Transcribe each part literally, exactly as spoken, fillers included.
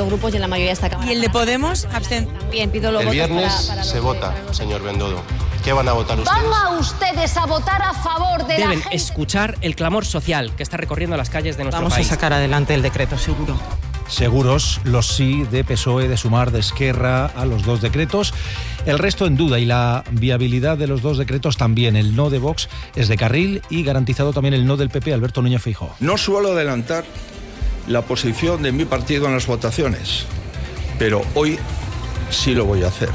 cuatro grupos y en la mayoría de esta Cámara. ¿Y el de Podemos? Absten... También pido los el votos viernes para, para se los... vota, señor Bendodo. ¿Qué van a votar ustedes? ¿Van a ustedes a votar a favor de Deben la gente? escuchar el clamor social que está recorriendo las calles de nuestro Vamos país. Vamos a sacar adelante el decreto, seguro. Seguros los sí de P S O E, de Sumar, de Esquerra a los dos decretos. El resto en duda y la viabilidad de los dos decretos también. El no de Vox es de carril y garantizado también el no del P P, Alberto Núñez Feijóo. No suelo adelantar la posición de mi partido en las votaciones, pero hoy sí lo voy a hacer.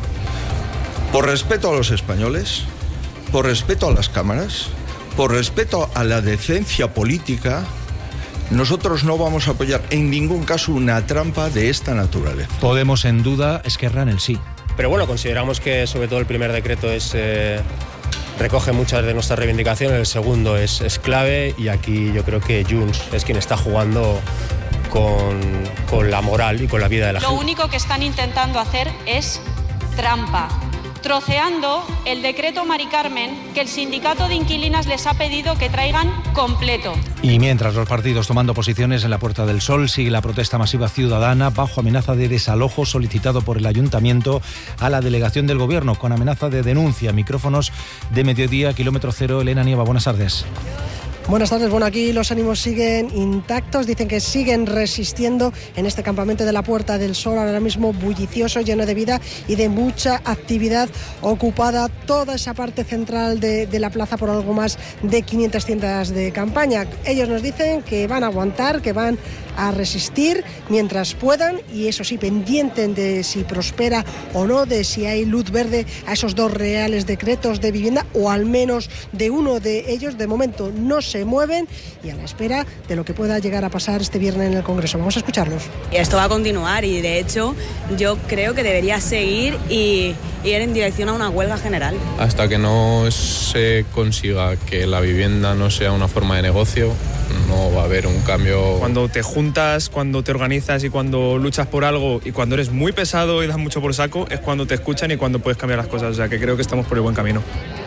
Por respeto a los españoles, por respeto a las cámaras, por respeto a la decencia política, nosotros no vamos a apoyar en ningún caso una trampa de esta naturaleza. Podemos en duda, Esquerra en el sí. Pero bueno, consideramos que sobre todo el primer decreto es eh, recoge muchas de nuestras reivindicaciones, el segundo es, es clave y aquí yo creo que Junts es quien está jugando con, con la moral y con la vida de la Lo gente. Lo único que están intentando hacer es trampa, troceando el decreto Mari Carmen que el sindicato de inquilinas les ha pedido que traigan completo. Y mientras los partidos tomando posiciones en la Puerta del Sol, sigue la protesta masiva ciudadana bajo amenaza de desalojo solicitado por el Ayuntamiento a la delegación del Gobierno, con amenaza de denuncia. Micrófonos de Mediodía, Kilómetro Cero, Elena Nieva, buenas tardes. Buenas tardes. Bueno, aquí los ánimos siguen intactos, dicen que siguen resistiendo en este campamento de la Puerta del Sol, ahora mismo bullicioso, lleno de vida y de mucha actividad, ocupada toda esa parte central de, de la plaza por algo más de quinientas tiendas de campaña. Ellos nos dicen que van a aguantar, que van a resistir mientras puedan y eso sí, pendientes de si prospera o no, de si hay luz verde a esos dos reales decretos de vivienda o al menos de uno de ellos. De momento no se mueven y a la espera de lo que pueda llegar a pasar este viernes en el Congreso. Vamos a escucharlos. Esto va a continuar y de hecho yo creo que debería seguir y ir en dirección a una huelga general. Hasta que no se consiga que la vivienda no sea una forma de negocio, no va a haber un cambio. Cuando te juntas, cuando te organizas y cuando luchas por algo y cuando eres muy pesado y das mucho por saco, es cuando te escuchan y cuando puedes cambiar las cosas. O sea que creo que estamos por el buen camino.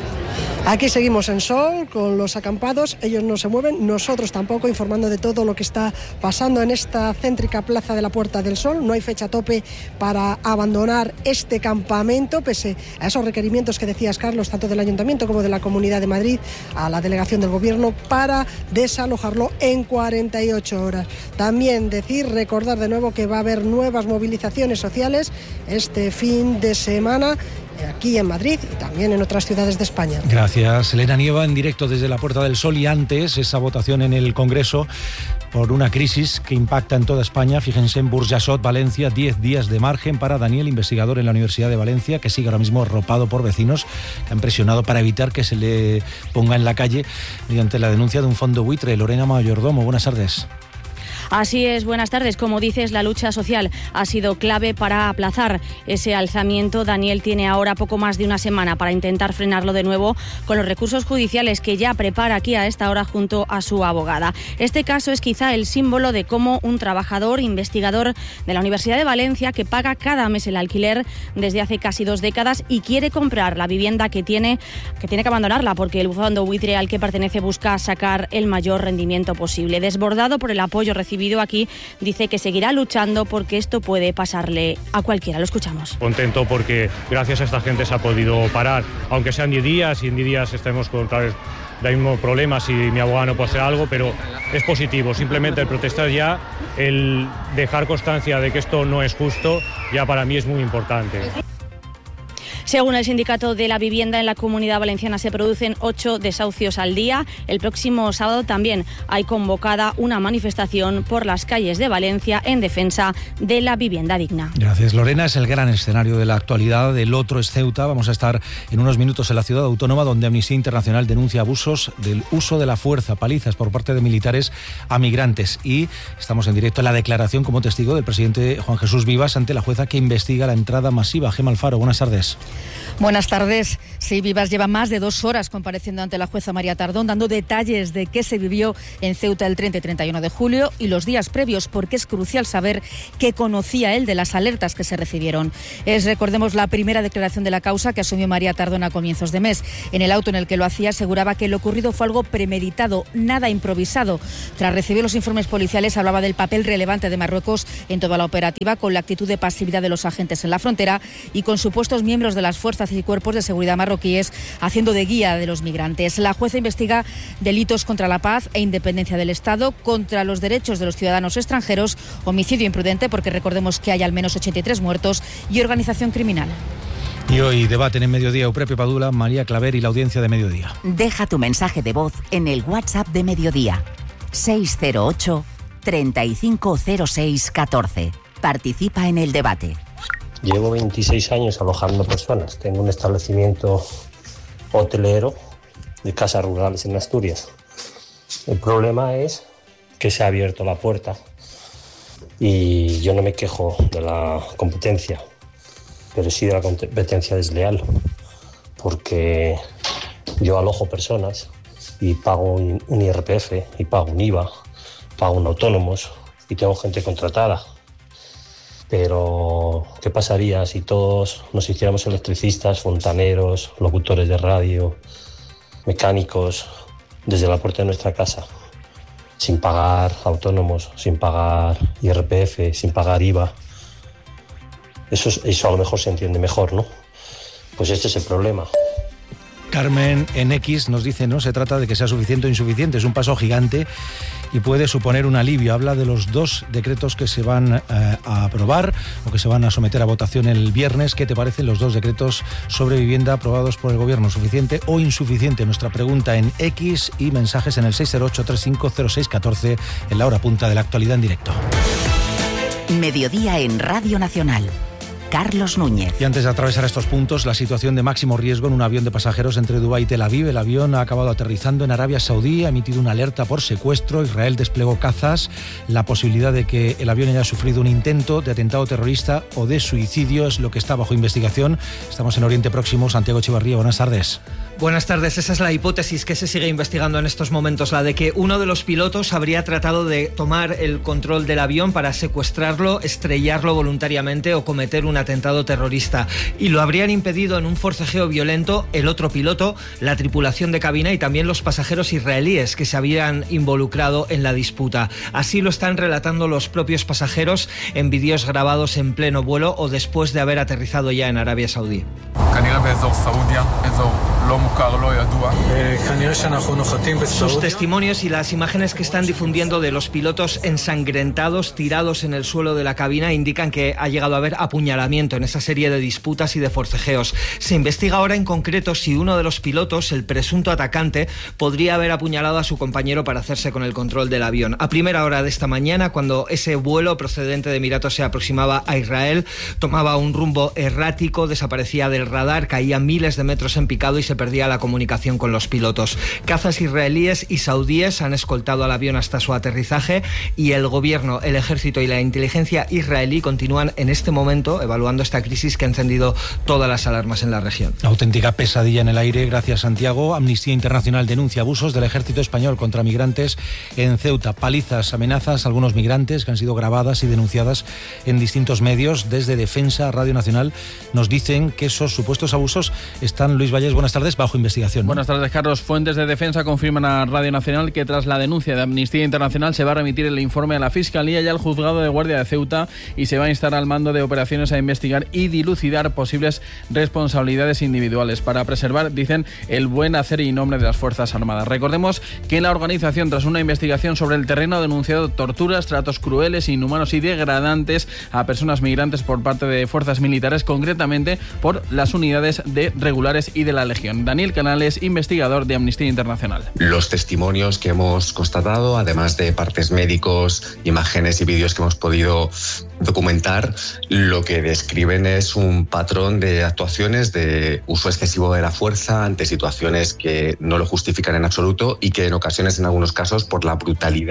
Aquí seguimos en Sol con los acampados, ellos no se mueven, nosotros tampoco, informando de todo lo que está pasando en esta céntrica plaza de la Puerta del Sol. No hay fecha tope para abandonar este campamento, pese a esos requerimientos que decías, Carlos, tanto del Ayuntamiento como de la Comunidad de Madrid, a la delegación del Gobierno para desalojarlo en cuarenta y ocho horas. También decir, recordar de nuevo que va a haber nuevas movilizaciones sociales este fin de semana, aquí en Madrid y también en otras ciudades de España. Gracias, Elena Nieva, en directo desde la Puerta del Sol. Y antes, esa votación en el Congreso por una crisis que impacta en toda España. Fíjense en Burjasot, Valencia, diez días de margen para Daniel, investigador en la Universidad de Valencia, que sigue ahora mismo arropado por vecinos que han presionado para evitar que se le ponga en la calle mediante la denuncia de un fondo buitre. Lorena Mayordomo, buenas tardes. Así es, buenas tardes. Como dices, la lucha social ha sido clave para aplazar ese alzamiento. Daniel tiene ahora poco más de una semana para intentar frenarlo de nuevo con los recursos judiciales que ya prepara aquí a esta hora junto a su abogada. Este caso es quizá el símbolo de cómo un trabajador, investigador de la Universidad de Valencia, que paga cada mes el alquiler desde hace casi dos décadas y quiere comprar la vivienda que tiene, que tiene que abandonarla porque el fondo buitre al que pertenece busca sacar el mayor rendimiento posible. Desbordado por el apoyo recibido aquí, dice que seguirá luchando porque esto puede pasarle a cualquiera. Lo escuchamos. Contento porque gracias a esta gente se ha podido parar, aunque sean diez días y en diez días estemos con otra vez el mismo problema si mi abogado no puede hacer algo, pero es positivo. Simplemente el protestar ya, el dejar constancia de que esto no es justo, ya para mí es muy importante. Según el Sindicato de la Vivienda en la Comunidad Valenciana se producen ocho desahucios al día. El próximo sábado también hay convocada una manifestación por las calles de Valencia en defensa de la vivienda digna. Gracias, Lorena. Es el gran escenario de la actualidad. El otro es Ceuta. Vamos a estar en unos minutos en la ciudad autónoma, donde Amnistía Internacional denuncia abusos del uso de la fuerza, palizas por parte de militares a migrantes. Y estamos en directo en la declaración como testigo del presidente Juan Jesús Vivas ante la jueza que investiga la entrada masiva. Gemma Alfaro, buenas tardes. Buenas tardes. Sí, Vivas lleva más de dos horas compareciendo ante la jueza María Tardón, dando detalles de qué se vivió en Ceuta el treinta y treinta y uno de julio y los días previos, porque es crucial saber qué conocía él de las alertas que se recibieron. Es, recordemos, la primera declaración de la causa que asumió María Tardón a comienzos de mes. En el auto en el que lo hacía aseguraba que lo ocurrido fue algo premeditado, nada improvisado. Tras recibir los informes policiales hablaba del papel relevante de Marruecos en toda la operativa, con la actitud de pasividad de los agentes en la frontera y con supuestos miembros de las fuerzas y cuerpos de seguridad marroquíes haciendo de guía de los migrantes. La jueza investiga delitos contra la paz e independencia del Estado, contra los derechos de los ciudadanos extranjeros, homicidio imprudente, porque recordemos que hay al menos ochenta y tres muertos, y organización criminal. Y hoy debaten en Mediodía Eupepio Padula, María Claver y la audiencia de Mediodía. Deja tu mensaje de voz en el WhatsApp de Mediodía. seis cero ocho, treinta y cinco cero seis, catorce. Participa en el debate. Llevo veintiséis años alojando personas. Tengo un establecimiento hotelero de casas rurales en Asturias. El problema es que se ha abierto la puerta y yo no me quejo de la competencia, pero sí de la competencia desleal, porque yo alojo personas y pago un, un I R P F y pago un I V A, pago un autónomos y tengo gente contratada. Pero, ¿qué pasaría si todos nos hiciéramos electricistas, fontaneros, locutores de radio, mecánicos, desde la puerta de nuestra casa, sin pagar autónomos, sin pagar I R P F, sin pagar I V A? Eso, eso a lo mejor se entiende mejor, ¿no? Pues este es el problema. Carmen en X nos dice, no se trata de que sea suficiente o insuficiente, es un paso gigante y puede suponer un alivio. Habla de los dos decretos que se van eh, a aprobar o que se van a someter a votación el viernes. ¿Qué te parecen los dos decretos sobre vivienda aprobados por el Gobierno? ¿Suficiente o insuficiente? Nuestra pregunta en X y mensajes en el seis cero ocho, treinta y cinco cero seis, catorce en la hora punta de la actualidad en directo. Mediodía en Radio Nacional. Carlos Núñez. Y antes de atravesar estos puntos, la situación de máximo riesgo en un avión de pasajeros entre Dubái y Tel Aviv. El avión ha acabado aterrizando en Arabia Saudí, ha emitido una alerta por secuestro. Israel desplegó cazas. La posibilidad de que el avión haya sufrido un intento de atentado terrorista o de suicidio es lo que está bajo investigación. Estamos en Oriente Próximo. Santiago Echevarría, buenas tardes. Buenas tardes. Esa es la hipótesis que se sigue investigando en estos momentos, la de que uno de los pilotos habría tratado de tomar el control del avión para secuestrarlo, estrellarlo voluntariamente o cometer un atentado terrorista. Y lo habrían impedido en un forcejeo violento el otro piloto, la tripulación de cabina y también los pasajeros israelíes que se habían involucrado en la disputa. Así lo están relatando los propios pasajeros en vídeos grabados en pleno vuelo o después de haber aterrizado ya en Arabia Saudí. Sus testimonios y las imágenes que están difundiendo de los pilotos ensangrentados, tirados en el suelo de la cabina, indican que ha llegado a haber apuñalamiento en esa serie de disputas y de forcejeos. Se investiga ahora en concreto si uno de los pilotos, el presunto atacante, podría haber apuñalado a su compañero para hacerse con el control del avión. A primera hora de esta mañana, cuando ese vuelo procedente de Emiratos se aproximaba a Israel, tomaba un rumbo errático, desaparecía del radar, caía miles de metros en picado y se perdía la comunicación con los pilotos. Cazas israelíes y saudíes han escoltado al avión hasta su aterrizaje y el gobierno, el ejército y la inteligencia israelí continúan en este momento evaluando esta crisis que ha encendido todas las alarmas en la región. Auténtica pesadilla en el aire. Gracias, Santiago. Amnistía Internacional denuncia abusos del ejército español contra migrantes en Ceuta. Palizas, amenazas a algunos migrantes que han sido grabadas y denunciadas en distintos medios. Desde Defensa, Radio Nacional, nos dicen que esos supuestos abusos están, Luis Valles, buenas tardes, bajo investigación, ¿no? Buenas tardes, Carlos. Fuentes de Defensa confirman a Radio Nacional que tras la denuncia de Amnistía Internacional se va a remitir el informe a la Fiscalía y al Juzgado de Guardia de Ceuta y se va a instar al mando de operaciones a investigar y dilucidar posibles responsabilidades individuales para preservar, dicen, el buen hacer y nombre de las Fuerzas Armadas. Recordemos que la organización, tras una investigación sobre el terreno, ha denunciado torturas, tratos crueles, inhumanos y degradantes a personas migrantes por parte de fuerzas militares, concretamente por las unidades de regulares y de la Legión. Daniel Canales, investigador de Amnistía Internacional. Los testimonios que hemos constatado, además de partes médicos, imágenes y vídeos que hemos podido documentar, lo que describen es un patrón de actuaciones de uso excesivo de la fuerza ante situaciones que no lo justifican en absoluto y que en ocasiones, en algunos casos, por la brutalidad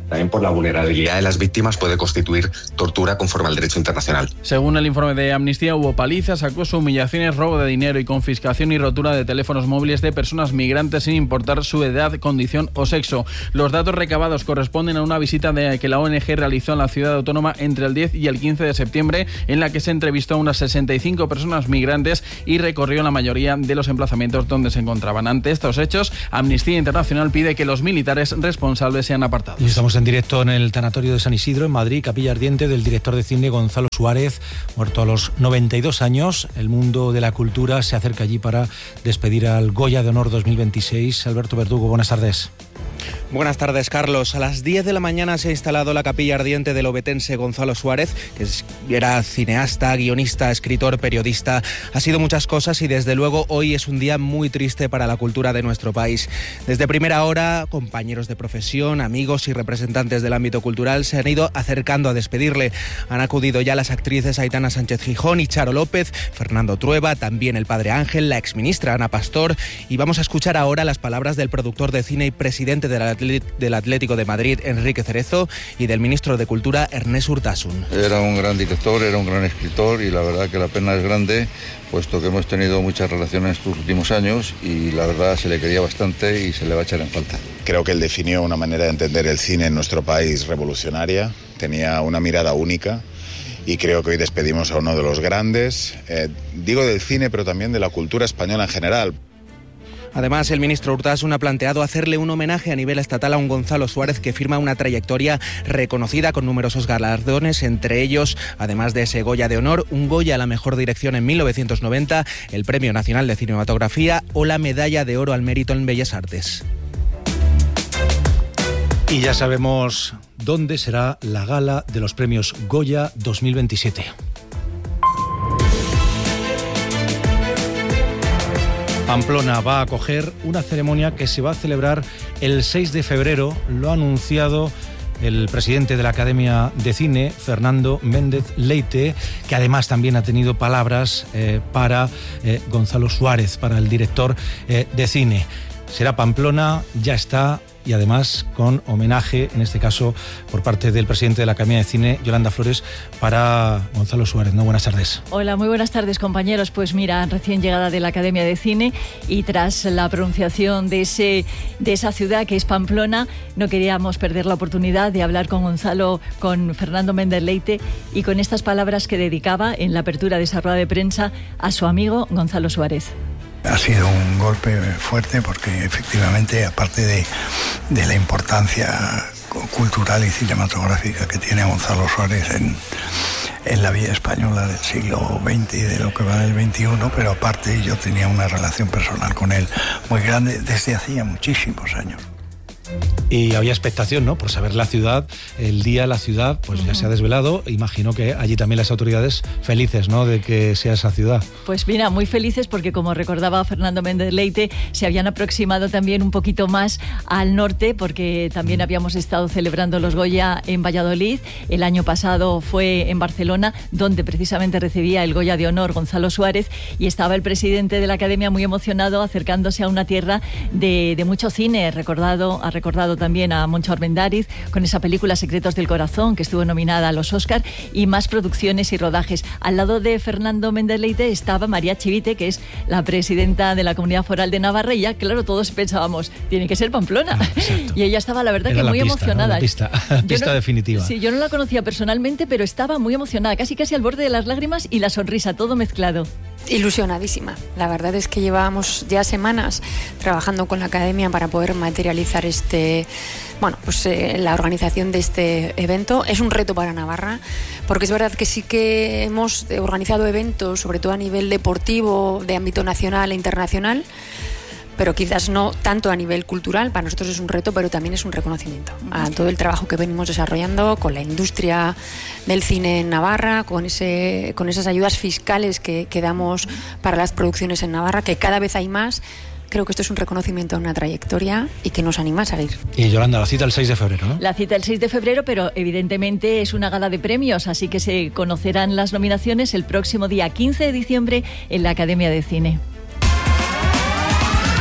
también por la vulnerabilidad de las víctimas, puede constituir tortura conforme al derecho internacional. Según el informe de Amnistía, hubo palizas, acoso, humillaciones, robo de dinero y confiscación y rotura de teléfonos móviles de personas migrantes sin importar su edad, condición o sexo. Los datos recabados corresponden a una visita de, que la O N G realizó en la ciudad autónoma entre el diez y el quince de septiembre, en la que se entrevistó a unas sesenta y cinco personas migrantes y recorrió la mayoría de los emplazamientos donde se encontraban. Ante estos hechos, Amnistía Internacional pide que los militares responsables sean apartados. Y estamos en directo en el tanatorio de San Isidro, en Madrid, capilla ardiente del director de cine Gonzalo Suárez, muerto a los noventa y dos años. El mundo de la cultura se acerca allí para despedir al Goya de Honor dos mil veintiséis. Alberto Verdugo, buenas tardes. Buenas tardes, Carlos. A las diez de la mañana se ha instalado la capilla ardiente del obetense Gonzalo Suárez, que era cineasta, guionista, escritor, periodista. Ha sido muchas cosas y desde luego hoy es un día muy triste para la cultura de nuestro país. Desde primera hora, compañeros de profesión, amigos y representantes del ámbito cultural se han ido acercando a despedirle. Han acudido ya las actrices Aitana Sánchez Gijón y Charo López, Fernando Trueba, también el padre Ángel, la exministra Ana Pastor, y vamos a escuchar ahora las palabras del productor de cine y presidente de la del Atlético de Madrid, Enrique Cerezo, y del ministro de Cultura, Ernest Urtasun. Era un gran director, era un gran escritor y la verdad que la pena es grande, puesto que hemos tenido muchas relaciones estos últimos años y la verdad se le quería bastante y se le va a echar en falta. Creo que él definió una manera de entender el cine en nuestro país revolucionaria, tenía una mirada única y creo que hoy despedimos a uno de los grandes, eh, digo del cine, pero también de la cultura española en general. Además, el ministro Urtasun ha planteado hacerle un homenaje a nivel estatal a un Gonzalo Suárez que firma una trayectoria reconocida con numerosos galardones, entre ellos, además de ese Goya de Honor, un Goya a la mejor dirección en mil novecientos noventa, el Premio Nacional de Cinematografía o la Medalla de Oro al Mérito en Bellas Artes. Y ya sabemos dónde será la gala de los premios Goya dos mil veintisiete. Pamplona va a acoger una ceremonia que se va a celebrar el seis de febrero, lo ha anunciado el presidente de la Academia de Cine, Fernando Méndez Leite, que además también ha tenido palabras eh, para eh, Gonzalo Suárez, para el director eh, de cine. Será Pamplona, ya está, y además con homenaje, en este caso por parte del presidente de la Academia de Cine, Yolanda Flores, para Gonzalo Suárez. ¿No? Buenas tardes. Hola, muy buenas tardes, compañeros. Pues mira, recién llegada de la Academia de Cine y tras la pronunciación de, ese, de esa ciudad que es Pamplona, no queríamos perder la oportunidad de hablar con Gonzalo, con Fernando Méndez Leite, y con estas palabras que dedicaba en la apertura de esa rueda de prensa a su amigo Gonzalo Suárez. Ha sido un golpe fuerte porque efectivamente, aparte de, de la importancia cultural y cinematográfica que tiene Gonzalo Suárez en, en la vida española del siglo veinte y de lo que va del veintiuno, pero aparte yo tenía una relación personal con él muy grande desde hacía muchísimos años. Y había expectación, ¿no?, por saber la ciudad, el día, la ciudad, pues ya se ha desvelado. Imagino que allí también las autoridades felices, ¿no?, de que sea esa ciudad. Pues mira, muy felices porque, como recordaba Fernando Méndez Leite, se habían aproximado también un poquito más al norte, porque también habíamos estado celebrando los Goya en Valladolid. El año pasado fue en Barcelona, donde precisamente recibía el Goya de Honor Gonzalo Suárez, y estaba el presidente de la Academia muy emocionado, acercándose a una tierra de, de mucho cine. Recordado, ha recordado también a Moncho Armendáriz con esa película Secretos del Corazón, que estuvo nominada a los Oscar, y más producciones y rodajes. Al lado de Fernando Méndez Leite estaba María Chivite, que es la presidenta de la Comunidad Foral de Navarra, y ya, claro, todos pensábamos, tiene que ser Pamplona. Ah, y ella estaba, la verdad, Era que la muy pista, emocionada. ¿no? La pista, la pista no, definitiva. Sí, yo no la conocía personalmente, pero estaba muy emocionada, casi casi al borde de las lágrimas y la sonrisa, todo mezclado. Ilusionadísima. La verdad es que llevábamos ya semanas trabajando con la Academia para poder materializar este, bueno, pues eh, la organización de este evento. Es un reto para Navarra, porque es verdad que sí que hemos organizado eventos, sobre todo a nivel deportivo, de ámbito nacional e internacional, pero quizás no tanto a nivel cultural. Para nosotros es un reto, pero también es un reconocimiento a todo el trabajo que venimos desarrollando con la industria del cine en Navarra, con ese, con esas ayudas fiscales que, que damos para las producciones en Navarra, que cada vez hay más. Creo que esto es un reconocimiento a una trayectoria y que nos anima a salir. Y Yolanda, la cita el seis de febrero, ¿no? La cita el seis de febrero, pero evidentemente es una gala de premios, así que se conocerán las nominaciones el próximo día quince de diciembre en la Academia de Cine.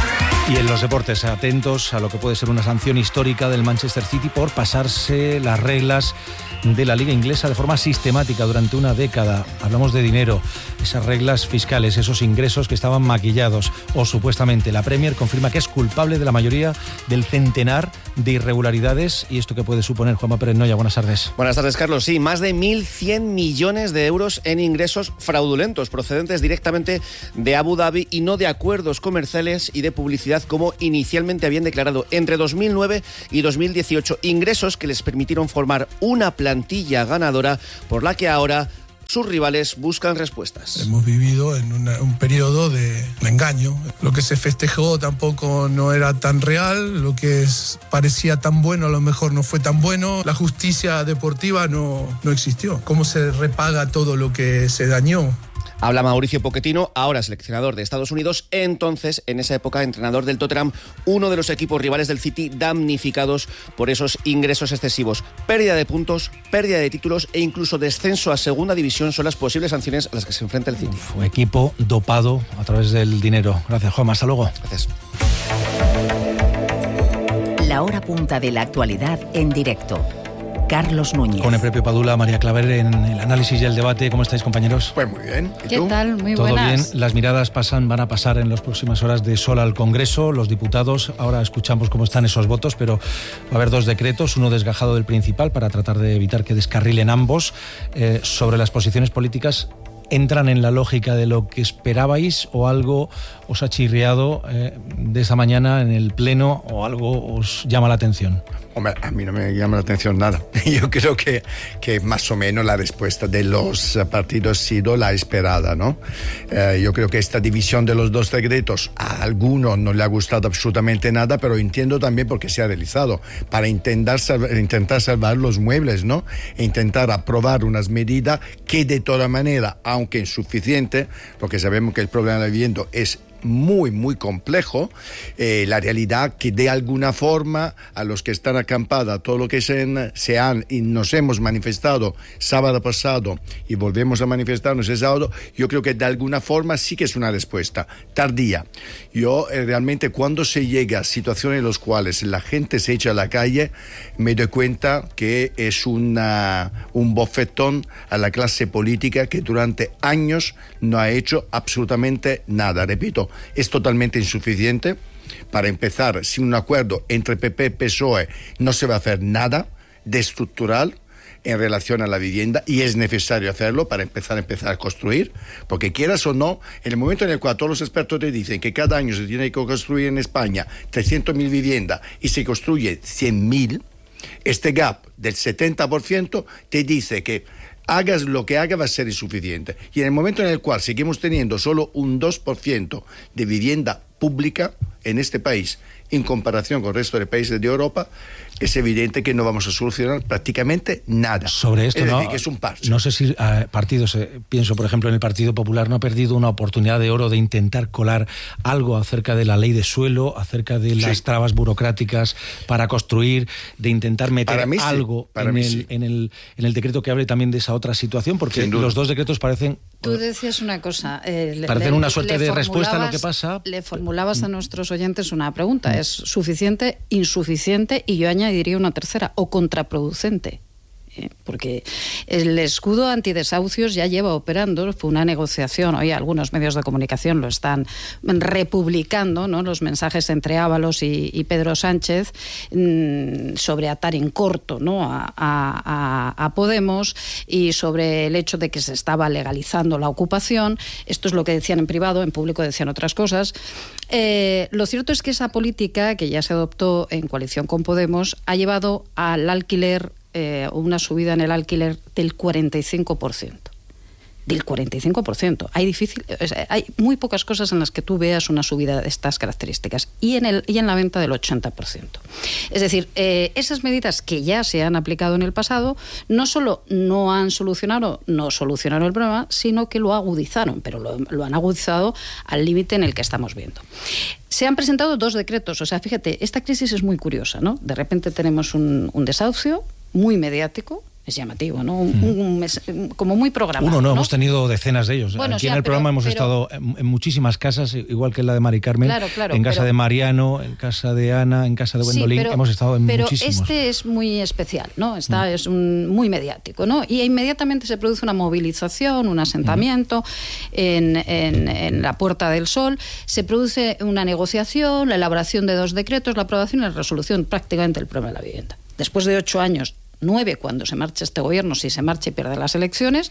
Y en los deportes, atentos a lo que puede ser una sanción histórica del Manchester City por pasarse las reglas de la Liga Inglesa de forma sistemática durante una década. Hablamos de dinero, esas reglas fiscales, esos ingresos que estaban maquillados, o supuestamente. La Premier confirma que es culpable de la mayoría del centenar de irregularidades. ¿Y esto qué puede suponer? Juanma Pérez Noya, buenas tardes. Buenas tardes, Carlos. Sí, más de mil cien millones de euros en ingresos fraudulentos procedentes directamente de Abu Dhabi y no de acuerdos comerciales y de publicidad como inicialmente habían declarado entre dos mil nueve y dos mil dieciocho. Ingresos que les permitieron formar una plantilla ganadora por la que ahora sus rivales buscan respuestas. Hemos vivido en una, un periodo de, de engaño. Lo que se festejó tampoco no era tan real, lo que es, parecía tan bueno a lo mejor no fue tan bueno. La justicia deportiva no, no existió. ¿Cómo se repaga todo lo que se dañó? Habla Mauricio Pochettino, ahora seleccionador de Estados Unidos, entonces, en esa época, entrenador del Tottenham, uno de los equipos rivales del City damnificados por esos ingresos excesivos. Pérdida de puntos, pérdida de títulos e incluso descenso a segunda división son las posibles sanciones a las que se enfrenta el City. Fue equipo dopado a través del dinero. Gracias, Juanma. Hasta luego. Gracias. La hora punta de la actualidad en directo. Carlos Núñez. Con el propio Padula, María Claver en el análisis y el debate. ¿Cómo estáis, compañeros? Pues muy bien. ¿Y ¿Qué tú? tal? Muy ¿Todo buenas. bien? Las miradas pasan, van a pasar en las próximas horas de sol al Congreso. Los diputados, ahora escuchamos cómo están esos votos, pero va a haber dos decretos, uno desgajado del principal para tratar de evitar que descarrilen ambos, eh, sobre las posiciones políticas. ¿Entran en la lógica de lo que esperabais o algo os ha chirriado eh, de esa mañana en el Pleno o algo os llama la atención? Hombre, a mí no me llama la atención nada. Yo creo que, que más o menos la respuesta de los partidos ha sido la esperada, ¿no? Eh, yo creo que esta división de los dos decretos a alguno no le ha gustado absolutamente nada, pero entiendo también por qué se ha realizado, para intentar salvar, intentar salvar los muebles, ¿no? E intentar aprobar unas medidas que de toda manera, aunque insuficiente, porque sabemos que el problema de la vivienda es muy, muy complejo, eh, la realidad que de alguna forma a los que están acampados, todo lo que se, se han y nos hemos manifestado sábado pasado y volvemos a manifestarnos el sábado, yo creo que de alguna forma sí que es una respuesta tardía. Yo eh, realmente cuando se llega a situaciones en las cuales la gente se echa a la calle, me doy cuenta que es una, un bofetón a la clase política que durante años no ha hecho absolutamente nada. Repito, es totalmente insuficiente. Para empezar, sin un acuerdo entre P P y P S O E no se va a hacer nada de estructural en relación a la vivienda, y es necesario hacerlo para empezar a empezar a construir, porque quieras o no, en el momento en el cual todos los expertos te dicen que cada año se tiene que construir en España trescientas mil viviendas y se construye cien mil, este gap del setenta por ciento te dice que hagas lo que haga va a ser insuficiente. Y en el momento en el cual seguimos teniendo solo un dos por ciento de vivienda pública en este país, en comparación con el resto de países de Europa, es evidente que no vamos a solucionar prácticamente nada. Sobre esto, es decir, no, que es un parche. No sé si eh, partidos, eh, pienso por ejemplo en el Partido Popular, no ha perdido una oportunidad de oro de intentar colar algo acerca de la ley de suelo, acerca de las sí. trabas burocráticas para construir, de intentar meter sí, algo en el, sí. en, el, en el decreto que hable también de esa otra situación, porque los dos decretos parecen... Tú decías una cosa. Eh, parecen le, una suerte le de respuesta a lo que pasa. Le formulabas a nuestros oyentes una pregunta. ¿Es suficiente, insuficiente? Y yo añadiría una tercera, o contraproducente. ¿Eh? Porque el escudo antidesahucios ya lleva operando, fue una negociación, hoy algunos medios de comunicación lo están republicando, ¿no? Los mensajes entre Ábalos y, y Pedro Sánchez mmm, sobre atar en corto, ¿no? a, a, a Podemos, y sobre el hecho de que se estaba legalizando la ocupación. Esto es lo que decían en privado, en público decían otras cosas. Eh, lo cierto es que esa política que ya se adoptó en coalición con Podemos ha llevado al alquiler, eh, una subida en el alquiler del cuarenta y cinco por ciento. Del cuarenta y cinco por ciento. Hay, difícil, hay muy pocas cosas en las que tú veas una subida de estas características. Y en, el, y en la venta del ochenta por ciento. Es decir, eh, esas medidas que ya se han aplicado en el pasado no solo no han solucionado, no solucionaron el problema, sino que lo agudizaron, pero lo, lo han agudizado al límite en el que estamos viendo. Se han presentado dos decretos. O sea, fíjate, esta crisis es muy curiosa, ¿no? De repente tenemos un, un desahucio muy mediático, Es llamativo, ¿no? Un, un, un mes, como muy programado. Uno no, ¿no? hemos tenido decenas de ellos. Bueno, Aquí ya, en el pero, programa hemos pero, estado en, en muchísimas casas, igual que en la de Mari Carmen, claro, claro, en casa pero, de Mariano, en casa de Ana, en casa de Gwendolyn, sí, pero, hemos estado en pero muchísimos. Pero este es muy especial, ¿no? Está, mm. es un, muy mediático, ¿no? Y inmediatamente se produce una movilización, un asentamiento mm. en, en, en la Puerta del Sol, se produce una negociación, la elaboración de dos decretos, la aprobación y la resolución prácticamente del problema de la vivienda. Después de ocho años, nueve cuando se marche este gobierno, si se marcha y pierde las elecciones,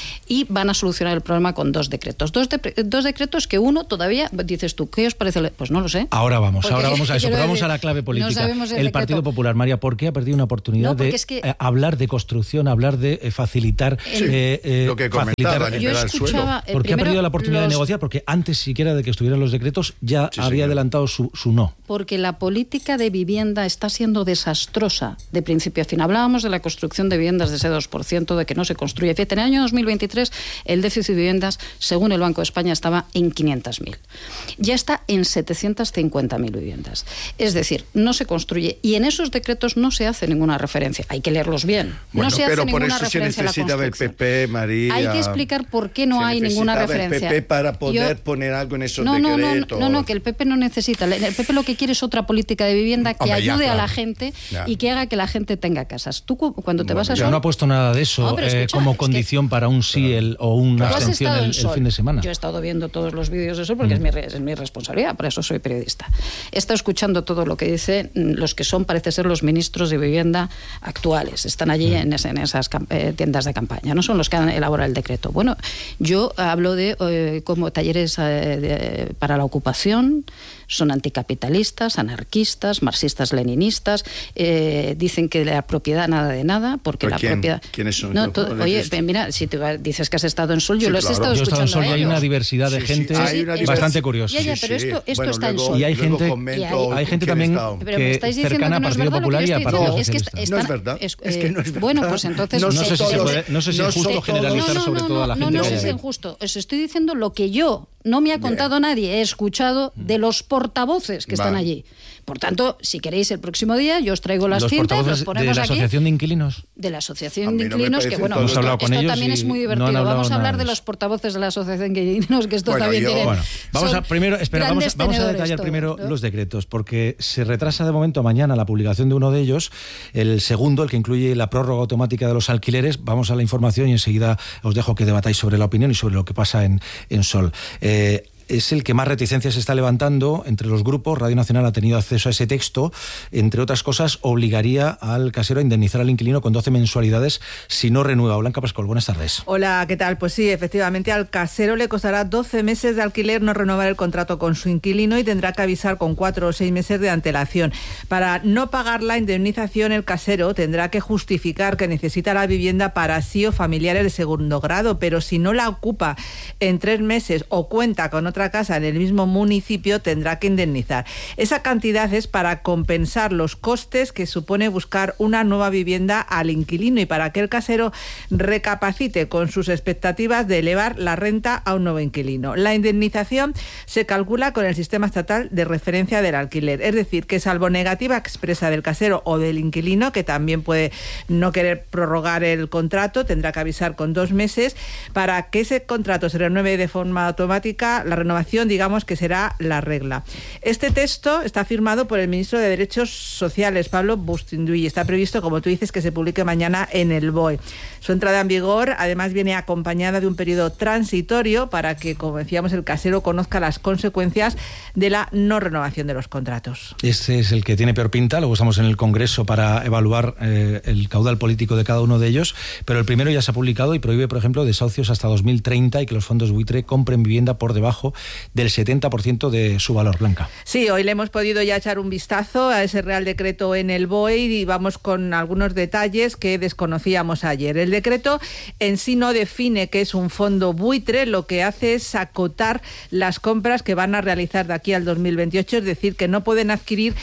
y van a solucionar el problema con dos decretos. Dos, de, dos decretos que uno todavía, dices tú, ¿qué os parece? Pues no lo sé. Ahora vamos, Porque, ahora vamos a eso, pero vamos a la clave no política. El, el Partido Popular, María, ¿por qué ha perdido una oportunidad no, de es que, eh, hablar de construcción, hablar de eh, facilitar... Sí, eh, eh, lo que facilitar, comentaba, yo escuchaba, ¿Por qué ha perdido la oportunidad los... de negociar? Porque antes siquiera de que estuvieran los decretos ya sí, había señor. adelantado su, su no. Porque la política de vivienda está siendo desastrosa de principio a fin. Hablábamos de la construcción de viviendas de ese dos por ciento, de que no se construye. Fíjate, en el año dos mil veintitrés el déficit de viviendas, según el Banco de España, estaba en quinientas mil. Ya está en setecientas cincuenta mil viviendas. Es decir, no se construye. Y en esos decretos no se hace ninguna referencia. Hay que leerlos bien. Bueno, no se pero hace por ninguna eso referencia se necesita a la el P P, María. Hay que explicar por qué no se hay ninguna referencia. El P P para poder Yo, poner algo en esos no, decretos. No, no, no, no, que el P P no necesita. El P P lo que quiere es otra política de vivienda que Hombre, ayude ya, claro. a la gente ya. y que haga que la gente tenga casas. Tú cuando te bueno, vas a Sol... Sol... no ha puesto nada de eso no, eh, escucha, como condición que... para un sí el, o una abstención el, el fin de semana. Yo he estado viendo todos los vídeos de Sol porque mm. es, mi, es mi responsabilidad, por eso soy periodista. He estado escuchando todo lo que dicen los que son, parece ser, los ministros de vivienda actuales. Están allí mm. en, ese, en esas eh, tiendas de campaña, no son los que han elaborado el decreto. Bueno, yo hablo de eh, como talleres eh, de, para la ocupación, son anticapitalistas, anarquistas, marxistas-leninistas, eh, dicen que de la propiedad nada de nada, porque la quién? propiedad... ¿Quiénes son? No, todo, oye, mira, si te dices que has estado en Sol, yo sí, los claro. he estado yo escuchando. Yo he estado en Sol y hay una diversidad de sí, gente sí, hay una bastante curiosa. Ya, ya, pero esto, esto bueno, está luego, en Sol. Y hay gente, comento, hay gente también que cercana a Partido Popular y a Partido Socialista. Es que no es verdad. Es, es que no es verdad. Bueno, pues entonces... No, no sé, si puede, no sé si no es justo generalizar sobre toda la gente. No, no sé si es injusto. Os estoy diciendo lo que yo... No me ha contado Bien. nadie, he escuchado de los portavoces que vale. están allí. Por tanto, si queréis el próximo día, yo os traigo las los cintas, los ponemos de la aquí. Asociación de Inquilinos. De la Asociación de Inquilinos, no que bueno, hemos esto, hablado con esto ellos también es muy divertido. No vamos a hablar de eso. los portavoces de la Asociación de Inquilinos, que esto bueno, también yo, tiene. Bueno, vamos a primero, espera, vamos, a, vamos a detallar todo, primero ¿no? los decretos, porque se retrasa de momento a mañana la publicación de uno de ellos, el segundo, el que incluye la prórroga automática de los alquileres. Vamos a la información y enseguida os dejo que debatáis sobre la opinión y sobre lo que pasa en, en Sol. Eh, es el que más reticencias está levantando entre los grupos. Radio Nacional ha tenido acceso a ese texto. Entre otras cosas, obligaría al casero a indemnizar al inquilino con doce mensualidades si no renueva. Blanca Pascual, buenas tardes. Hola, ¿qué tal? Pues sí, efectivamente, al casero le costará doce meses de alquiler no renovar el contrato con su inquilino y tendrá que avisar con cuatro o seis meses de antelación. Para no pagar la indemnización, el casero tendrá que justificar que necesita la vivienda para sí o familiares de segundo grado, pero si no la ocupa en tres meses o cuenta con otra casa en el mismo municipio, tendrá que indemnizar. Esa cantidad es para compensar los costes que supone buscar una nueva vivienda al inquilino y para que el casero recapacite con sus expectativas de elevar la renta a un nuevo inquilino. La indemnización se calcula con el sistema estatal de referencia del alquiler, es decir, que salvo negativa expresa del casero o del inquilino, que también puede no querer prorrogar el contrato, tendrá que avisar con dos meses para que ese contrato se renueve de forma automática. La renovación, digamos que será la regla. Este texto está firmado por el ministro de Derechos Sociales, Pablo Bustinduy, y está previsto, como tú dices, que se publique mañana en el B O E. Su entrada en vigor, además, viene acompañada de un periodo transitorio para que, como decíamos, el casero conozca las consecuencias de la no renovación de los contratos. Este es el que tiene peor pinta. Luego estamos en el Congreso para evaluar eh, el caudal político de cada uno de ellos, pero el primero ya se ha publicado y prohíbe, por ejemplo, desahucios hasta dos mil treinta y que los fondos buitre compren vivienda por debajo del setenta por ciento de su valor. Blanca. Sí, hoy le hemos podido ya echar un vistazo a ese Real Decreto en el B O E y vamos con algunos detalles que desconocíamos ayer. El decreto en sí no define qué es un fondo buitre, lo que hace es acotar las compras que van a realizar de aquí al dos mil veintiocho, es decir, que no pueden adquirir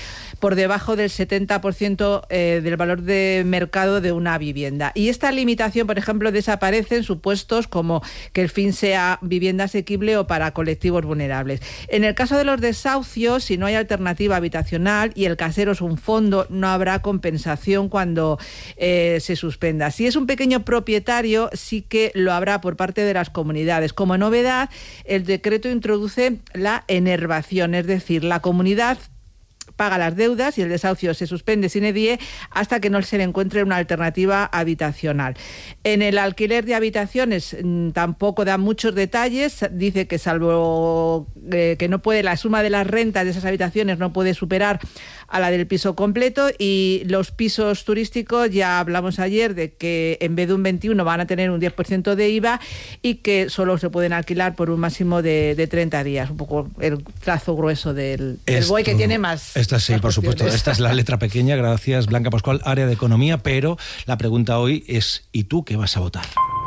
por debajo del setenta por ciento eh, del valor de mercado de una vivienda. Y esta limitación, por ejemplo, desaparece en supuestos como que el fin sea vivienda asequible o para colectivos vulnerables. En el caso de los desahucios, si no hay alternativa habitacional y el casero es un fondo, no habrá compensación cuando eh, se suspenda. Si es un pequeño propietario, sí que lo habrá por parte de las comunidades. Como novedad, el decreto introduce la enervación, es decir, la comunidad paga las deudas y el desahucio se suspende sine die hasta que no se le encuentre una alternativa habitacional. En el alquiler de habitaciones mmm, tampoco da muchos detalles. Dice que salvo eh, que no puede, la suma de las rentas de esas habitaciones no puede superar a la del piso completo, y los pisos turísticos, ya hablamos ayer de que en vez de un veintiuno van a tener un diez por ciento de I V A y que solo se pueden alquilar por un máximo de, de treinta días, un poco el trazo grueso del, del B O E, que tiene más. Esta sí, por supuesto. Esta es la letra pequeña. Gracias, Blanca Pascual, área de Economía. Pero la pregunta hoy es: ¿y tú qué vas a votar?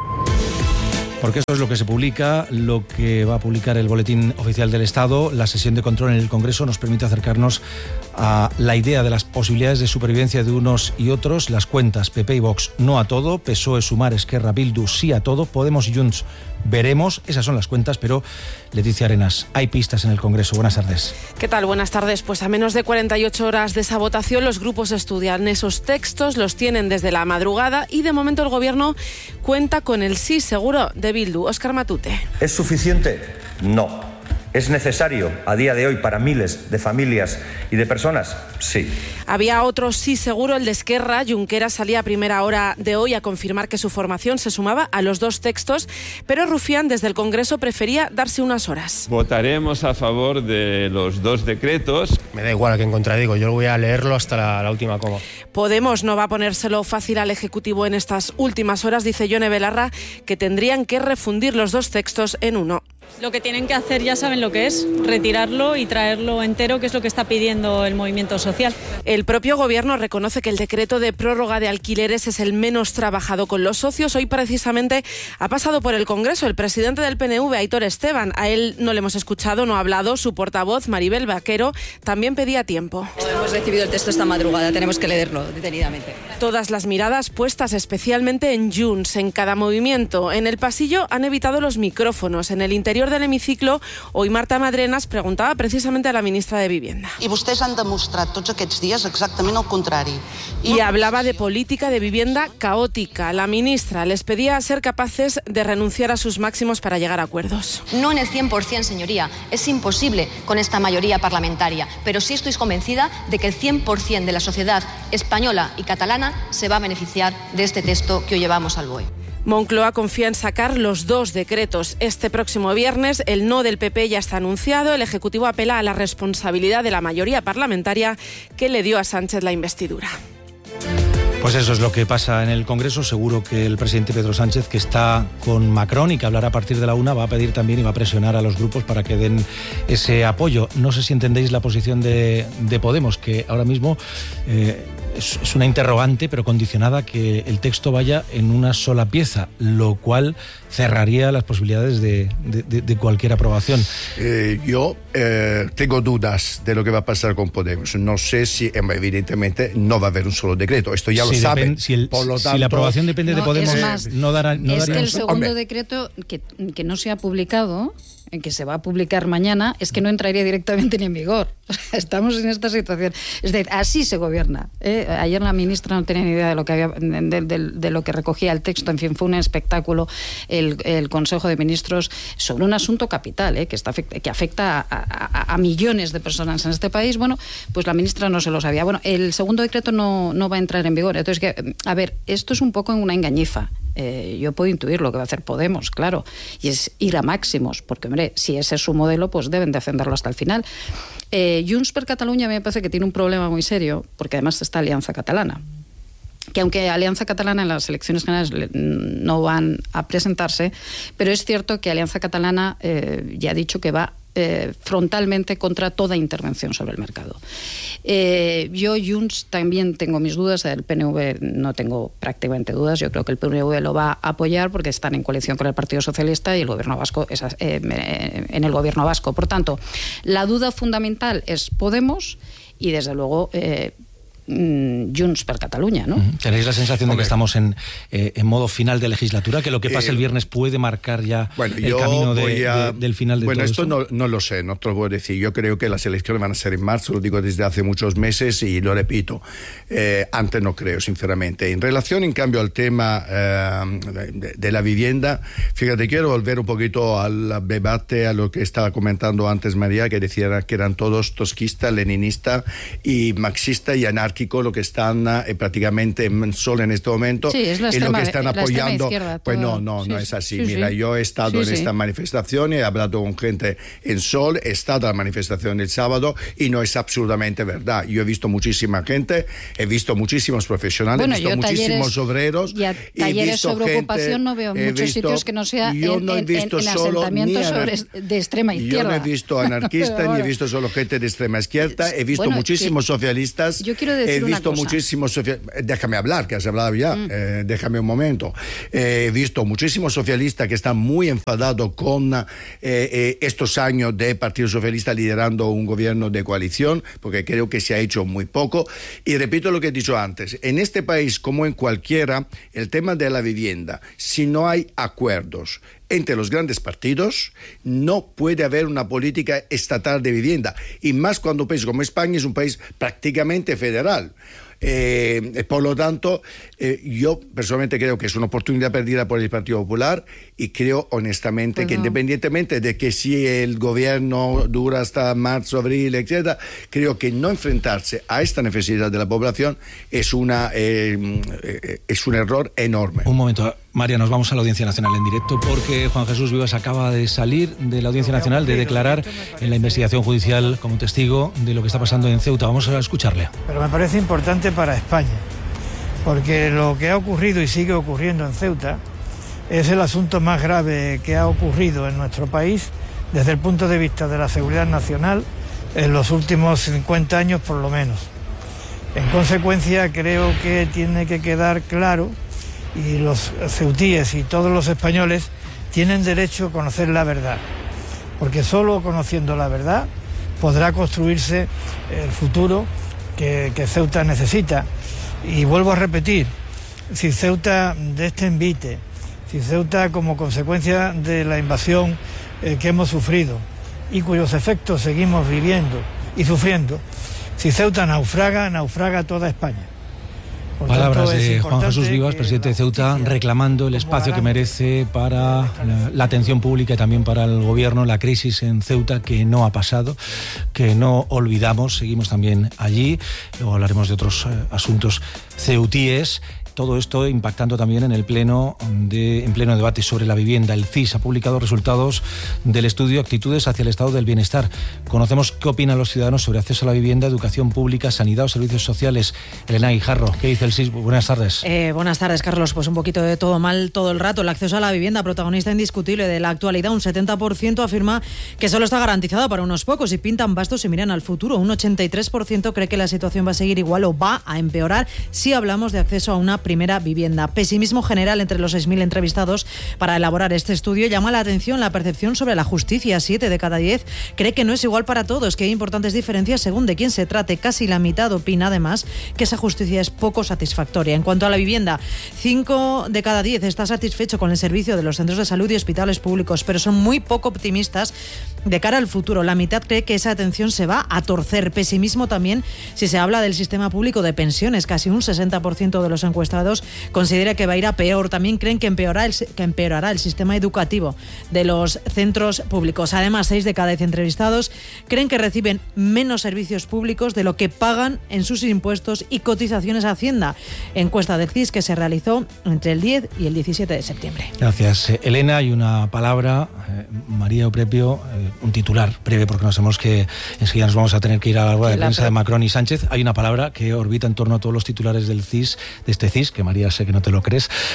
Porque eso es lo que se publica, lo que va a publicar el Boletín Oficial del Estado. La sesión de control en el Congreso nos permite acercarnos a la idea de las posibilidades de supervivencia de unos y otros. Las cuentas P P y Vox no a todo, P S O E, Sumar, Esquerra, Bildu sí a todo, Podemos y Junts veremos. Esas son las cuentas, pero Leticia Arenas, hay pistas en el Congreso. Buenas tardes. ¿Qué tal? Buenas tardes. Pues a menos de cuarenta y ocho horas de esa votación, los grupos estudian esos textos, los tienen desde la madrugada y de momento el Gobierno cuenta con el sí seguro de Bildu. Óscar Matute. ¿Es suficiente? No. ¿Es necesario a día de hoy para miles de familias y de personas? Sí. Había otro sí seguro, el de Esquerra. Junqueras salía a primera hora de hoy a confirmar que su formación se sumaba a los dos textos, pero Rufián desde el Congreso prefería darse unas horas. Votaremos a favor de los dos decretos. Me da igual a quién contradigo, yo voy a leerlo hasta la, la última coma. Podemos no va a ponérselo fácil al Ejecutivo en estas últimas horas, dice Yone Belarra, que tendrían que refundir los dos textos en uno. Lo que tienen que hacer ya saben lo que es, retirarlo y traerlo entero, que es lo que está pidiendo el movimiento social. El propio Gobierno reconoce que el decreto de prórroga de alquileres es el menos trabajado con los socios. Hoy precisamente ha pasado por el Congreso el presidente del P N V, Aitor Esteban. A él no le hemos escuchado, no ha hablado. Su portavoz, Maribel Vaquero, también pedía tiempo. Hemos recibido el texto esta madrugada, tenemos que leerlo detenidamente. Todas las miradas puestas especialmente en Junts, en cada movimiento. En el pasillo han evitado los micrófonos. En el interior del hemiciclo, hoy Marta Madrenas preguntaba precisamente a la ministra de Vivienda. I vostès han demostrat tots aquests dies exactament el contrari. Y hablaba de política de vivienda caótica. La ministra les pedía ser capaces de renunciar a sus máximos para llegar a acuerdos. No en el cien por ciento, señoría. Es imposible con esta mayoría parlamentaria. Pero sí estoy convencida de que el cien por ciento de la sociedad española y catalana se va a beneficiar de este texto que hoy llevamos al B O E. Moncloa confía en sacar los dos decretos este próximo viernes. El no del P P ya está anunciado. El Ejecutivo apela a la responsabilidad de la mayoría parlamentaria que le dio a Sánchez la investidura. Pues eso es lo que pasa en el Congreso. Seguro que el presidente Pedro Sánchez, que está con Macron y que hablará a partir de la una, va a pedir también y va a presionar a los grupos para que den ese apoyo. No sé si entendéis la posición de, de Podemos, que ahora mismo eh, es, es una interrogante, pero condicionada a que el texto vaya en una sola pieza, lo cual cerraría las posibilidades de, de, de, de cualquier aprobación. Eh, yo eh, tengo dudas de lo que va a pasar con Podemos. No sé si, evidentemente, no va a haber un solo decreto. Esto ya si lo saben. Si, el, Por lo tanto, si la aprobación depende no, de Podemos, es más, no dará no es daría que el un... segundo Hombre. decreto que, que no se ha publicado, en que se va a publicar mañana, es que no entraría directamente ni en vigor. Estamos en esta situación. Es decir, así se gobierna. ¿eh? Ayer la ministra no tenía ni idea de lo que había, de, de, de lo que recogía el texto. En fin, fue un espectáculo el, el Consejo de Ministros sobre un asunto capital, ¿eh? que, está, que afecta a, a, a millones de personas en este país. Bueno, pues la ministra no se lo sabía. Bueno, el segundo decreto no, no va a entrar en vigor. Entonces, que, a ver, esto es un poco una engañifa. Eh, yo puedo intuir lo que va a hacer Podemos, claro, y es ir a máximos, porque, hombre, si ese es su modelo, pues deben defenderlo hasta el final. Eh, Junts per Catalunya me parece que tiene un problema muy serio, porque además está Alianza Catalana, que aunque Alianza Catalana en las elecciones generales no van a presentarse, pero es cierto que Alianza Catalana eh, ya ha dicho que va eh, frontalmente contra toda intervención sobre el mercado. Eh, yo, Junts, también tengo mis dudas, el P N V no tengo prácticamente dudas, yo creo que el P N V lo va a apoyar porque están en coalición con el Partido Socialista y el gobierno vasco es, eh, en el gobierno vasco. Por tanto, la duda fundamental es Podemos y, desde luego, eh, Junts per Catalunya, ¿no? ¿Tenéis la sensación de que estamos en, eh, en modo final de legislatura? ¿Que lo que pase eh, el viernes puede marcar ya bueno, el camino de, a, de, del final de bueno, todo esto? esto? No, no lo sé, no te lo puedo decir. Yo creo que las elecciones van a ser en marzo, lo digo desde hace muchos meses y lo repito. Eh, antes no creo, sinceramente. En relación, en cambio, al tema eh, de, de la vivienda, fíjate, quiero volver un poquito al debate, a lo que estaba comentando antes María, que decía que eran todos tosquistas, leninistas y marxistas y anarquistas, lo que están eh, prácticamente solo en este momento, sí, es la y extrema, lo que están apoyando, izquierda, pues no, no, sí, no es así. Sí, Mira, sí. yo he estado sí, en sí. esta manifestación, he hablado con gente en Sol, he estado en la manifestación el sábado y no es absolutamente verdad. Yo he visto muchísima gente, he visto muchísimos profesionales, bueno, he visto muchísimos talleres, obreros. Y a talleres he visto sobre gente, ocupación no veo muchos visto, sitios que no sea yo en, no he en, visto en, en solo asentamientos anar- sobre, de extrema izquierda. Yo no he visto anarquistas ni he visto solo gente de extrema izquierda, he visto bueno, muchísimos socialistas, yo quiero decir he visto una cosa. muchísimos socialistas. Déjame hablar, que has hablado ya, mm. eh, déjame un momento. Eh, he visto muchísimos socialistas que están muy enfadados con eh, eh, estos años de Partido Socialista liderando un gobierno de coalición, porque creo que se ha hecho muy poco. Y repito lo que he dicho antes, en este país, como en cualquiera, el tema de la vivienda, si no hay acuerdos entre los grandes partidos, no puede haber una política estatal de vivienda. Y más cuando un país como España es un país prácticamente federal. Eh, por lo tanto, eh, yo personalmente creo que es una oportunidad perdida por el Partido Popular y creo honestamente pues que no. independientemente de que si el gobierno dura hasta marzo, abril, etcétera, creo que no enfrentarse a esta necesidad de la población es, una, eh, eh, es un error enorme. Un momento, María, nos vamos a la Audiencia Nacional en directo porque Juan Jesús Vivas acaba de salir de la Audiencia Nacional, de declarar en la investigación judicial como testigo de lo que está pasando en Ceuta. Vamos a escucharle. Pero me parece importante para España, porque lo que ha ocurrido y sigue ocurriendo en Ceuta es el asunto más grave que ha ocurrido en nuestro país desde el punto de vista de la seguridad nacional en los últimos cincuenta años por lo menos. En consecuencia, creo que tiene que quedar claro, y los ceutíes y todos los españoles tienen derecho a conocer la verdad, porque solo conociendo la verdad podrá construirse el futuro que, que Ceuta necesita. Y vuelvo a repetir, si Ceuta de este envite, si Ceuta como consecuencia de la invasión eh, que hemos sufrido y cuyos efectos seguimos viviendo y sufriendo, si Ceuta naufraga, naufraga toda España. Por Palabras tanto, de Juan Jesús Vivas, presidente de Ceuta, reclamando el espacio que merece para la, la atención pública y también para el gobierno, la crisis en Ceuta que no ha pasado, que no olvidamos, seguimos también allí. Luego hablaremos de otros eh, asuntos ceutíes. Todo esto impactando también en el pleno de, en pleno debate sobre la vivienda. El C I S ha publicado resultados del estudio Actitudes hacia el Estado del Bienestar. Conocemos qué opinan los ciudadanos sobre acceso a la vivienda, educación pública, sanidad o servicios sociales. Elena Guijarro, ¿qué dice el C I S? Buenas tardes. Eh, buenas tardes, Carlos. Pues un poquito de todo mal todo el rato. El acceso a la vivienda, protagonista indiscutible de la actualidad. Un setenta por ciento afirma que solo está garantizado para unos pocos y pintan bastos y miran al futuro. Un ochenta y tres por ciento cree que la situación va a seguir igual o va a empeorar si hablamos de acceso a una primera vivienda. Pesimismo general entre los seis mil entrevistados para elaborar este estudio. Llama la atención la percepción sobre la justicia. Siete de cada diez cree que no es igual para todos, que hay importantes diferencias según de quién se trate. Casi la mitad opina además que esa justicia es poco satisfactoria. En cuanto a la vivienda, cinco de cada diez está satisfecho con el servicio de los centros de salud y hospitales públicos, pero son muy poco optimistas de cara al futuro. La mitad cree que esa atención se va a torcer. Pesimismo también si se habla del sistema público de pensiones. Casi un sesenta por ciento de los encuestados considera que va a ir a peor. También creen que empeorará, el, que empeorará el sistema educativo de los centros públicos. Además, seis de cada diez entrevistados creen que reciben menos servicios públicos de lo que pagan en sus impuestos y cotizaciones a Hacienda. Encuesta del C I S que se realizó entre el diez y el diecisiete de septiembre. Gracias, Elena. Y una palabra, eh, María Oprepio, eh, un titular breve porque nos sabemos que enseguida nos vamos a tener que ir a la rueda de prensa de Macron y Sánchez. Hay una palabra que orbita en torno a todos los titulares del C I S, de este C I S, que María sé que no te lo crees. Eh,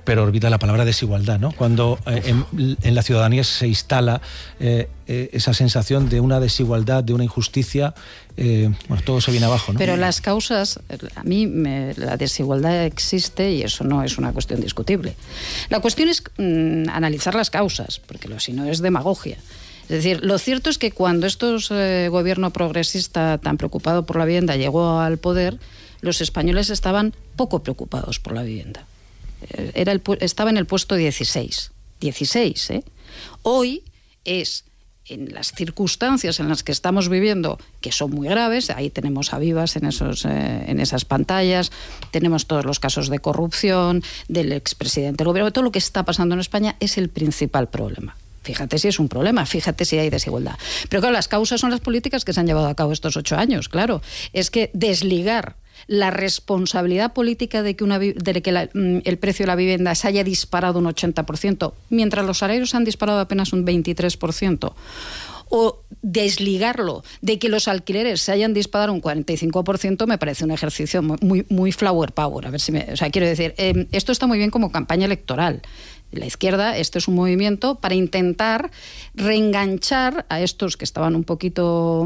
pero orbita la palabra desigualdad, ¿no? Cuando eh, en, en la ciudadanía se instala eh, eh, esa sensación de una desigualdad, de una injusticia, eh, bueno, todo se viene abajo, ¿no? Pero las causas, a mí me, la desigualdad existe y eso no es una cuestión discutible. La cuestión es mmm, analizar las causas, porque lo, si no es demagogia. Es decir, lo cierto es que cuando este eh, gobierno progresista tan preocupado por la vivienda llegó al poder, los españoles estaban poco preocupados por la vivienda. Era el, estaba en el puesto dieciséis. dieciséis, ¿eh? Hoy es, en las circunstancias en las que estamos viviendo, que son muy graves, ahí tenemos a Vivas en, esos, eh, en esas pantallas, tenemos todos los casos de corrupción, del expresidente del gobierno, todo lo que está pasando en España es el principal problema. Fíjate si es un problema, fíjate si hay desigualdad. Pero claro, las causas son las políticas que se han llevado a cabo estos ocho años, claro. Es que desligar la responsabilidad política de que, una, de que la, el precio de la vivienda se haya disparado un ochenta por ciento, mientras los salarios se han disparado apenas un veintitrés por ciento, o desligarlo de que los alquileres se hayan disparado un cuarenta y cinco por ciento, me parece un ejercicio muy, muy flower power. A ver si me, o sea, quiero decir, eh, esto está muy bien como campaña electoral. La izquierda, este es un movimiento para intentar reenganchar a estos que estaban un poquito,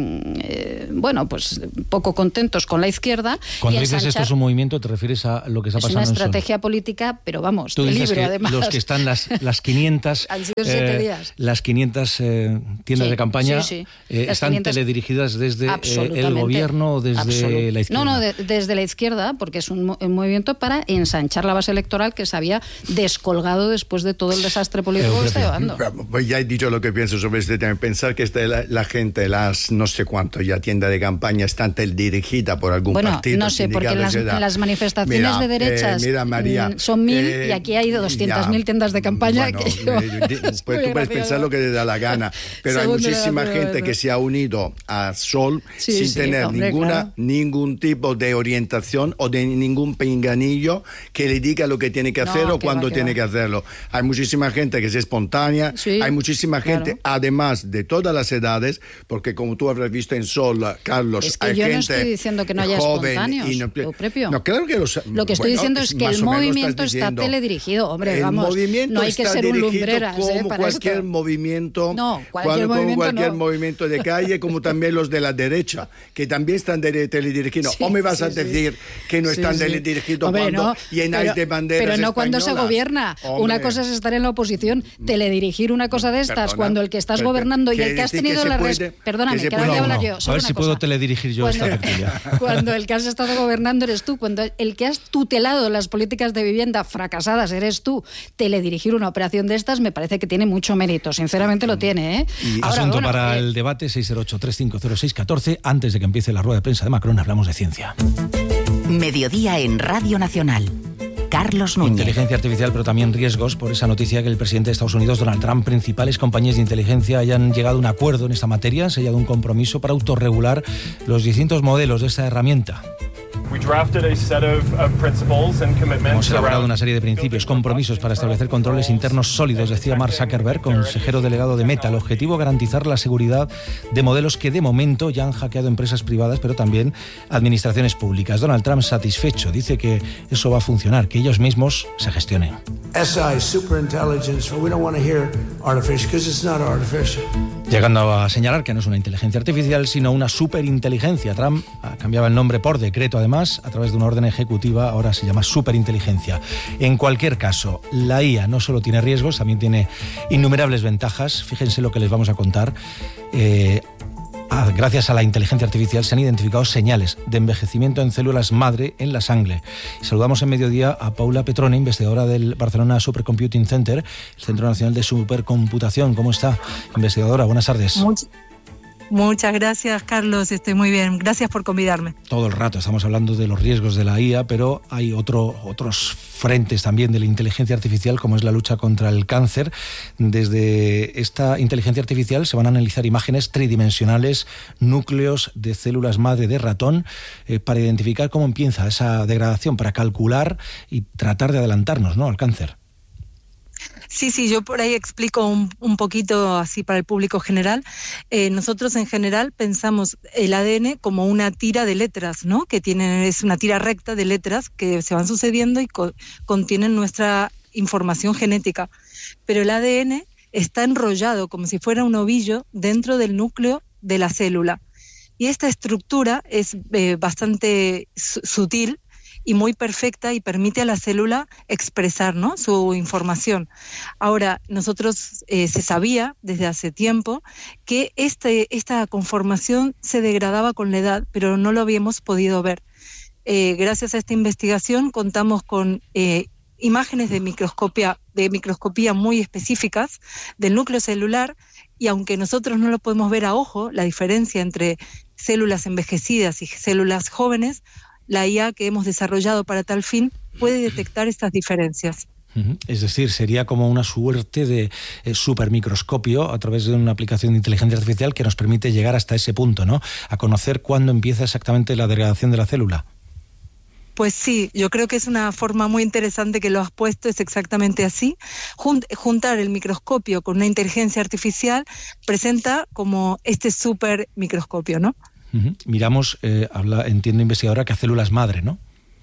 eh, bueno, pues poco contentos con la izquierda. Cuando y dices ensanchar... esto es un movimiento, ¿te refieres a lo que está pasando en Es una Sol? estrategia política, pero vamos, Tú de dices libre, que además. los que están las, las quinientas, Han sido siete eh, días. las quinientas eh, tiendas Sí, de campaña sí, sí. eh, Las están quinientas teledirigidas desde eh, el gobierno o desde Absolut... la izquierda. No, no, de, desde la izquierda, porque es un, un movimiento para ensanchar la base electoral que se había descolgado después de todo el desastre político que está llevando. Pues ya he dicho lo que pienso sobre este tema. Pensar que esta, la, la gente, las no sé cuánto ya tienda de campaña están dirigida por algún bueno, partido. no sé, porque en las, en las manifestaciones mira, de derechas eh, mira, María, son mil eh, y aquí hay doscientas mil tiendas de campaña. Bueno, que yo, eh, pues tú puedes pensar lo que te da la gana, pero hay muchísima gente que se ha unido a Sol sí, sin sí, tener hombre, ninguna claro. ningún tipo de orientación o de ningún pinganillo que le diga lo que tiene que hacer no, o cuándo va, tiene va. que hacerlo. Hay muchísima gente que es espontánea. Sí, hay muchísima gente, claro. además de todas las edades, porque como tú habrás visto en Sol, Carlos, es que hay yo gente no estoy diciendo que no haya joven espontáneos, y no, Euprepio. no, claro que los, Lo que estoy bueno, diciendo es que más el o menos movimiento estás está diciendo, teledirigido. Hombre, el vamos, movimiento no hay que está ser un dirigido lumbreras como eh, para cualquier esto. movimiento, No, cualquier cual, como movimiento cualquier no. movimiento de calle, como también los de la derecha, que también están de, teledirigidos. Sí, o me vas sí, a decir sí. que no Sí, están sí. teledirigidos Hombre, cuando no, llenáis pero, de banderas pero no cuando se españolas. gobierna. Hombre. Una cosa es estar en la oposición, teledirigir una cosa de estas, Perdona, cuando el que estás pero, gobernando y que el que has decir que tenido se la puede- res... Perdóname, que se que ahora puede- voy a hablar No, yo. a solo ver una si puedo cosa. teledirigir yo Cuando, esta tertulia. cuando el que has estado gobernando eres tú, cuando el que has tutelado las políticas de vivienda fracasadas eres tú, teledirigir una operación de estas me parece que tiene mucho mérito, sinceramente lo tiene, ¿eh? Y Ahora, asunto bueno, para eh, el debate seis cero ocho, tres cinco cero, seis uno cuatro. Antes de que empiece la rueda de prensa de Macron, hablamos de ciencia. Mediodía en Radio Nacional. Carlos Núñez. Inteligencia artificial, pero también riesgos por esa noticia que el presidente de Estados Unidos, Donald Trump, principales compañías de inteligencia hayan llegado a un acuerdo en esta materia, han sellado un compromiso para autorregular los distintos modelos de esta herramienta. Hemos elaborado una serie de principios, compromisos para establecer controles internos sólidos, decía Mark Zuckerberg, consejero delegado de Meta. El objetivo, garantizar la seguridad de modelos que de momento ya han hackeado empresas privadas, pero también administraciones públicas. Donald Trump satisfecho, dice que eso va a funcionar, que ellos mismos se gestionen. S I, superintelligence, we don't want to hear artificial, because it's not artificial. Llegando a señalar que no es una inteligencia artificial, sino una superinteligencia. Trump cambiaba el nombre por decreto, además, a través de una orden ejecutiva, ahora se llama superinteligencia. En cualquier caso, la I A no solo tiene riesgos, también tiene innumerables ventajas. Fíjense lo que les vamos a contar. Eh, Ah, gracias a la inteligencia artificial se han identificado señales de envejecimiento en células madre en la sangre. Y saludamos en mediodía a Paula Petrone, investigadora del Barcelona Supercomputing Center, el Centro Nacional de Supercomputación. ¿Cómo está, investigadora? Buenas tardes. Much- Muchas gracias, Carlos. Estoy muy bien. Gracias por convidarme. Todo el rato estamos hablando de los riesgos de la I A, pero hay otro, otros frentes también de la inteligencia artificial, como es la lucha contra el cáncer. Desde esta inteligencia artificial se van a analizar imágenes tridimensionales, núcleos de células madre de ratón, eh, para identificar cómo empieza esa degradación, para calcular y tratar de adelantarnos, ¿no?, al cáncer. Sí, sí, yo por ahí explico un, un poquito así para el público general. Eh, nosotros en general pensamos el A D N como una tira de letras, ¿no? Que tiene, es una tira recta de letras que se van sucediendo y co- contienen nuestra información genética. Pero el A D N está enrollado como si fuera un ovillo dentro del núcleo de la célula. Y esta estructura es eh, bastante su- sutil y muy perfecta y permite a la célula expresar, ¿no?, su información. Ahora, nosotros eh, se sabía desde hace tiempo que este, esta conformación se degradaba con la edad, pero no lo habíamos podido ver. Eh, gracias a esta investigación contamos con eh, imágenes de microscopía, de microscopía muy específicas del núcleo celular, y aunque nosotros no lo podemos ver a ojo, la diferencia entre células envejecidas y células jóvenes, la I A que hemos desarrollado para tal fin puede detectar estas diferencias. Es decir, sería como una suerte de eh, supermicroscopio a través de una aplicación de inteligencia artificial que nos permite llegar hasta ese punto, ¿no? A conocer cuándo empieza exactamente la degradación de la célula. Pues sí, yo creo que es una forma muy interesante que lo has puesto, es exactamente así. Jun- juntar el microscopio con una inteligencia artificial presenta como este supermicroscopio, ¿no? Uh-huh. Miramos, eh, habla, entiendo investigadora, que a células madre, ¿no?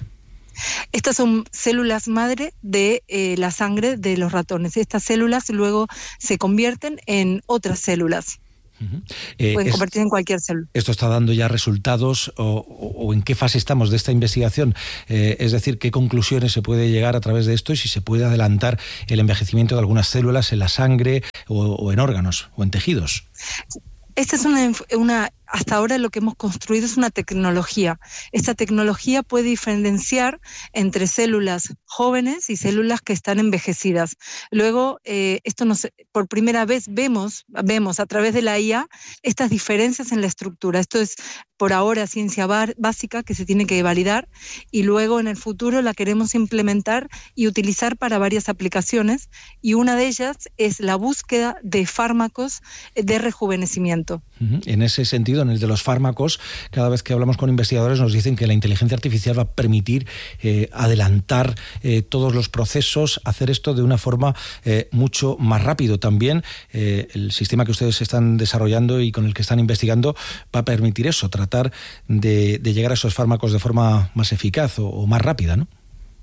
Estas son células madre de eh, la sangre de los ratones. Estas células luego se convierten en otras células. Uh-huh. Eh, Pueden es, convertirse en cualquier célula. ¿Esto está dando ya resultados o, o, o en qué fase estamos de esta investigación? Eh, es decir, ¿qué conclusiones se puede llegar a través de esto y si se puede adelantar el envejecimiento de algunas células en la sangre o, o en órganos o en tejidos? Esta es una, una, hasta ahora lo que hemos construido es una tecnología. Esta tecnología puede diferenciar entre células jóvenes y células que están envejecidas. Luego, eh, esto nos, por primera vez vemos, vemos a través de la I A estas diferencias en la estructura. Esto es por ahora ciencia bar, básica que se tiene que validar y luego en el futuro la queremos implementar y utilizar para varias aplicaciones, y una de ellas es la búsqueda de fármacos de rejuvenecimiento. En ese sentido, en el de los fármacos, cada vez que hablamos con investigadores nos dicen que la inteligencia artificial va a permitir eh, adelantar eh, todos los procesos, hacer esto de una forma eh, mucho más rápido. También eh, el sistema que ustedes están desarrollando y con el que están investigando va a permitir eso, tratar de, de llegar a esos fármacos de forma más eficaz o, o más rápida, ¿no?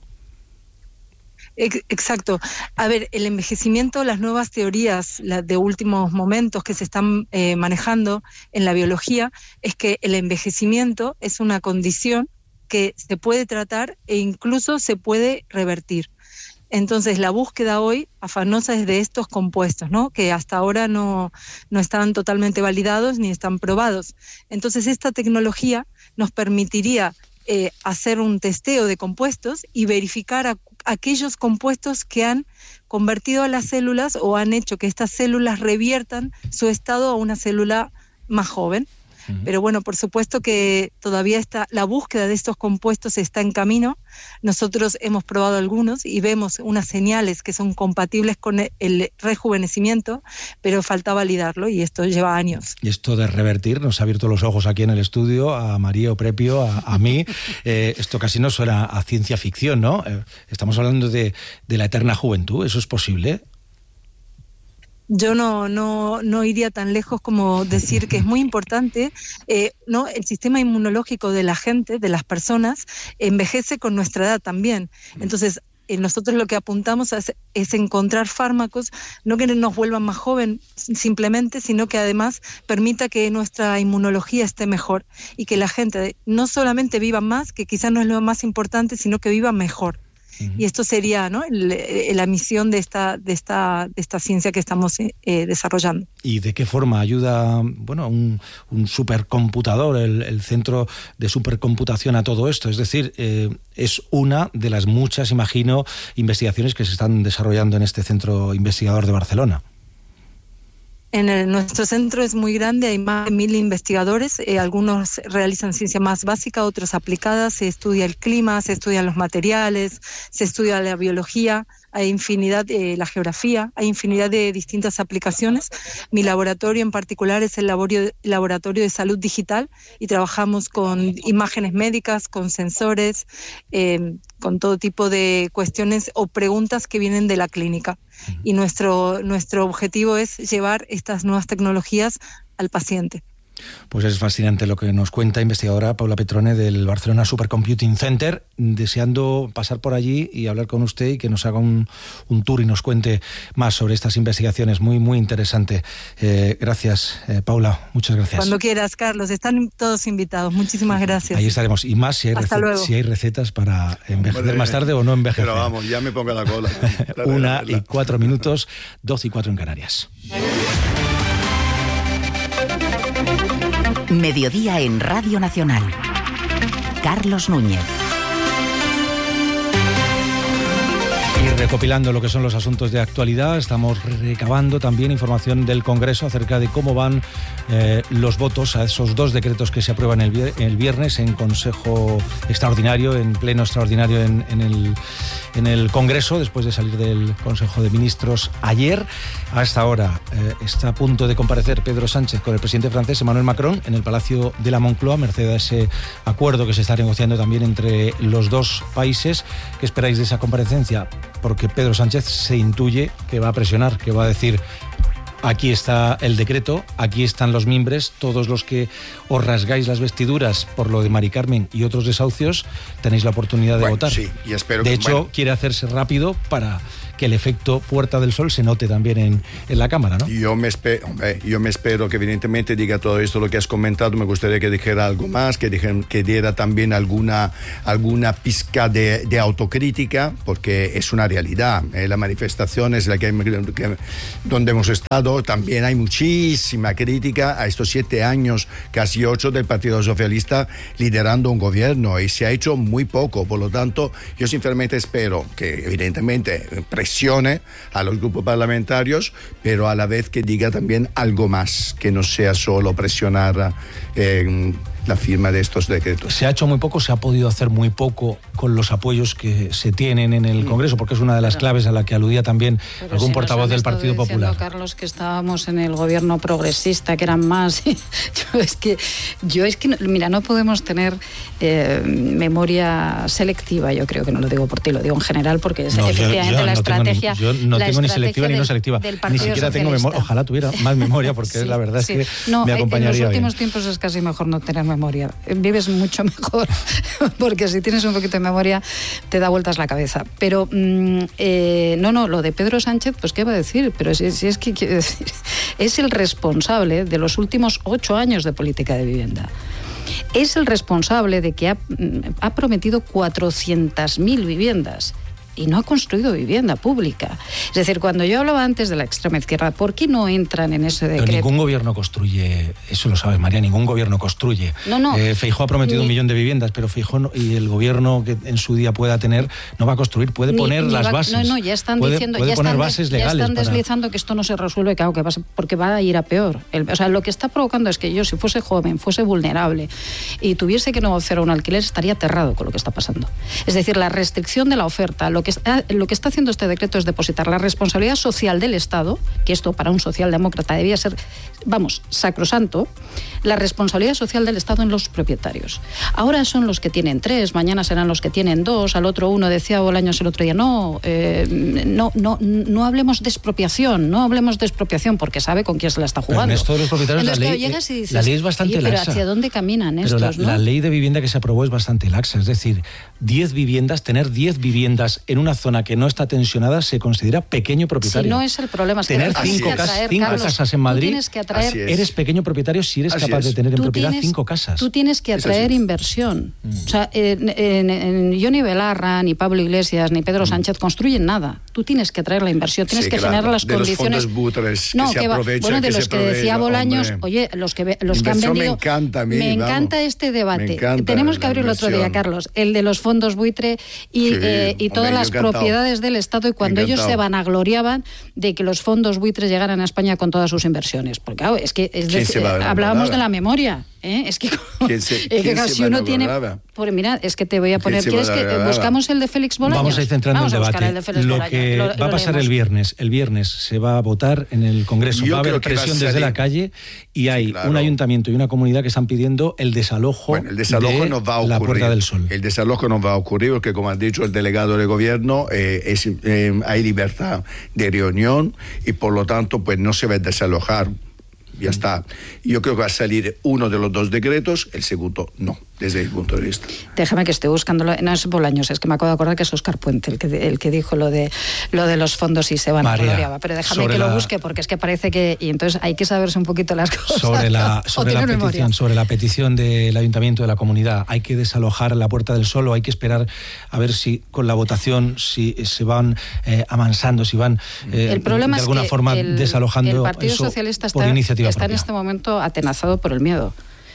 Exacto. A ver, el envejecimiento, las nuevas teorías la de últimos momentos que se están eh, manejando en la biología, es que el envejecimiento es una condición que se puede tratar e incluso se puede revertir. Entonces, la búsqueda hoy afanosa es de estos compuestos, ¿no?, que hasta ahora no, no están totalmente validados ni están probados. Entonces, esta tecnología nos permitiría eh, hacer un testeo de compuestos y verificar a aquellos compuestos que han convertido a las células o han hecho que estas células reviertan su estado a una célula más joven. Uh-huh. Pero bueno, por supuesto que todavía está, la búsqueda de estos compuestos está en camino. Nosotros hemos probado algunos y vemos unas señales que son compatibles con el rejuvenecimiento, pero falta validarlo y esto lleva años. Y esto de revertir nos ha abierto los ojos aquí en el estudio, a María Oprepio, a, a mí. Eh, esto casi no suena a ciencia ficción, ¿no? Eh, estamos hablando de, de la eterna juventud. ¿Eso es posible? Yo no, no, no iría tan lejos como decir que es muy importante, eh, ¿no? El sistema inmunológico de la gente, de las personas, envejece con nuestra edad también. Entonces, eh, nosotros lo que apuntamos es, es encontrar fármacos, no que nos vuelvan más joven simplemente, sino que además permita que nuestra inmunología esté mejor y que la gente no solamente viva más, que quizás no es lo más importante, sino que viva mejor. Y esto sería, ¿no?, el, el, la misión de esta, de esta, de esta ciencia que estamos eh, desarrollando. ¿Y de qué forma ayuda, bueno, un, un supercomputador, el, el centro de supercomputación a todo esto? Es decir, eh, es una de las muchas, imagino, investigaciones que se están desarrollando en este centro investigador de Barcelona. En el, nuestro centro es muy grande, hay más de mil investigadores, eh, algunos realizan ciencia más básica, otros aplicadas, se estudia el clima, se estudian los materiales, se estudia la biología, hay infinidad de la geografía, hay infinidad de distintas aplicaciones. Mi laboratorio en particular es el laboratorio, laboratorio de salud digital y trabajamos con imágenes médicas, con sensores, eh, con todo tipo de cuestiones o preguntas que vienen de la clínica. Y nuestro, nuestro objetivo es llevar estas nuevas tecnologías al paciente. Pues es fascinante lo que nos cuenta investigadora Paula Petrone del Barcelona Supercomputing Center, deseando pasar por allí y hablar con usted y que nos haga un, un tour y nos cuente más sobre estas investigaciones. Muy, muy interesante. Eh, gracias, eh, Paula, muchas gracias. Cuando quieras, Carlos, están todos invitados. Muchísimas gracias. Ahí estaremos. Y más si hay, recet- si hay recetas para envejecer Hombre, más tarde o no envejecer. Pero vamos, ya me pongo la cola. Una y cuatro minutos, doce y cuatro en Canarias. Mediodía en Radio Nacional. Carlos Núñez. Y recopilando lo que son los asuntos de actualidad, estamos recabando también información del Congreso acerca de cómo van eh, los votos a esos dos decretos que se aprueban el, vier- el viernes en Consejo Extraordinario, en pleno extraordinario en, en, el, en el Congreso, después de salir del Consejo de Ministros ayer. Hasta ahora eh, está a punto de comparecer Pedro Sánchez con el presidente francés Emmanuel Macron en el Palacio de la Moncloa, merced a ese acuerdo que se está negociando también entre los dos países. ¿Qué esperáis de esa comparecencia? Porque Pedro Sánchez se intuye que va a presionar, que va a decir: aquí está el decreto, aquí están los mimbres, todos los que os rasgáis las vestiduras por lo de Mari Carmen y otros desahucios, tenéis la oportunidad de bueno, votar. Sí, y espero de que, hecho, bueno. quiere hacerse rápido para que el efecto Puerta del Sol se note también en, en la Cámara, ¿no? Yo me, espe- hombre, yo me espero que evidentemente diga todo esto lo que has comentado. Me gustaría que dijera algo más, que, dijera, que diera también alguna, alguna pizca de, de autocrítica, porque es una realidad. ¿eh? La manifestación es la que, que donde hemos estado. También hay muchísima crítica a estos siete años, casi ocho, del Partido Socialista liderando un gobierno, y se ha hecho muy poco. Por lo tanto, yo sinceramente espero que evidentemente presione a los grupos parlamentarios, pero a la vez que diga también algo más, que no sea solo presionar eh, la firma de estos decretos. Se ha hecho muy poco, se ha podido hacer muy poco con los apoyos que se tienen en el Congreso, porque es una de las claves a la que aludía también Pero algún si portavoz del Partido diciendo, Popular. Carlos, que estábamos en el gobierno progresista, que eran más. yo es que, yo es que, mira, no podemos tener eh, memoria selectiva. Yo creo que no lo digo por ti, lo digo en general, porque es No, efectivamente yo, yo la no estrategia. Tengo ni, yo no tengo ni selectiva ni no selectiva. Ni siquiera tengo memoria. Ojalá tuviera más memoria, porque sí, la verdad sí. es que no, me acompañaría en los últimos bien. tiempos es casi mejor no tener memoria. Vives mucho mejor, porque si tienes un poquito de memoria te da vueltas la cabeza. Pero mm, eh, no, no, lo de Pedro Sánchez, pues qué va a decir, pero si, si es que quiero decir, es el responsable de los últimos ocho años de política de vivienda. Es el responsable de que ha, ha prometido cuatrocientas mil viviendas y no ha construido vivienda pública. Es decir, cuando yo hablaba antes de la extrema izquierda, ¿por qué no entran en ese decreto? Pero ningún gobierno construye, eso lo sabes, María, ningún gobierno construye. No, no. Eh, Feijóo ha prometido ni, un millón de viviendas, pero Feijóo no, y el gobierno que en su día pueda tener no va a construir, puede ni, poner ni las va, bases. No, no, ya están puede, diciendo, puede ya, poner están, bases legales ya están para... deslizando que esto no se resuelve, claro, que va, porque va a ir a peor. El, o sea, lo que está provocando es que yo, si fuese joven, fuese vulnerable y tuviese que negociar un alquiler, estaría aterrado con lo que está pasando. Es decir, la restricción de la oferta, lo que está, lo que está haciendo este decreto es depositar la responsabilidad social del Estado, que esto para un socialdemócrata debía ser, vamos, sacrosanto, la responsabilidad social del Estado en los propietarios. Ahora son los que tienen tres, mañana serán los que tienen dos, al otro uno, decía Bolaños el otro día, no, eh, no, no, no hablemos de expropiación, no hablemos de expropiación, porque sabe con quién se la está jugando. Pero en esto de los propietarios, Entonces, la, ley, claro, llegas y dices, la ley es bastante oye, pero laxa. ¿hacia dónde caminan pero estos? la, ¿no? la ley de vivienda que se aprobó es bastante laxa, es decir, diez viviendas, tener diez viviendas en una zona que no está tensionada se considera pequeño propietario. Si no es el problema, es que tener tienes cinco, que atraer, cas, cinco Carlos, casas en Madrid, tienes que atraer, eres pequeño propietario si eres Así capaz es. de tener en tú propiedad tienes, cinco casas. Tú tienes que atraer inversión. Mm. O sea, en, en, en, yo ni Belarra, ni Pablo Iglesias, ni Pedro mm. Sánchez construyen nada. Tú tienes que atraer la inversión, tienes sí, que claro. generar las de condiciones. Los fondos buitres, no, que, que se va, bueno, de que los que decía Bolaños, hombre. oye, los que los que han vendido. Me encanta a mí, Me vamos. encanta este debate. Encanta Tenemos que abrir el otro día, Carlos, el de los fondos buitre y, sí, eh, y todas hombre, las propiedades del Estado, y cuando encantado. ellos se vanagloriaban de que los fondos buitres llegaran a España con todas sus inversiones. Porque claro, es que es decir, hablábamos de la memoria. ¿Eh? Es que, ¿Quién se, es que quién si uno tiene... Pues mira, es que te voy a poner... ¿Quieres que buscamos el de Félix Bolaños? Vamos a ir centrando el debate. El de lo Bolaños. que lo, va lo a pasar leemos. el viernes. El viernes se va a votar en el Congreso. Yo va a haber creo que presión va a desde salir. la calle y hay Sí, claro. un ayuntamiento y una comunidad que están pidiendo el desalojo, Bueno, el desalojo de nos va a ocurrir. la Puerta del Sol. El desalojo nos va a ocurrir porque, como ha dicho el delegado del gobierno, eh, es, eh, hay libertad de reunión y por lo tanto pues no se va a desalojar. Ya está. Yo creo que va a salir uno de los dos decretos, el segundo no, desde mi punto de vista. Déjame que esté buscándolo. No es Bolaños, es que me acabo de acordar que es Óscar Puente el que, el que dijo lo de lo de los fondos y se van a gloriaba. Pero déjame que la, lo busque porque es que parece que... Y entonces hay que saberse un poquito las cosas. Sobre la, ¿no? sobre la petición, sobre la petición del ayuntamiento de la comunidad, ¿hay que desalojar la Puerta del Sol o hay que esperar a ver si con la votación si se van eh, amansando, si van eh, el problema de alguna es que forma el, desalojando el Partido eso Socialista por está, iniciativa está en propia? este momento atenazado por el miedo.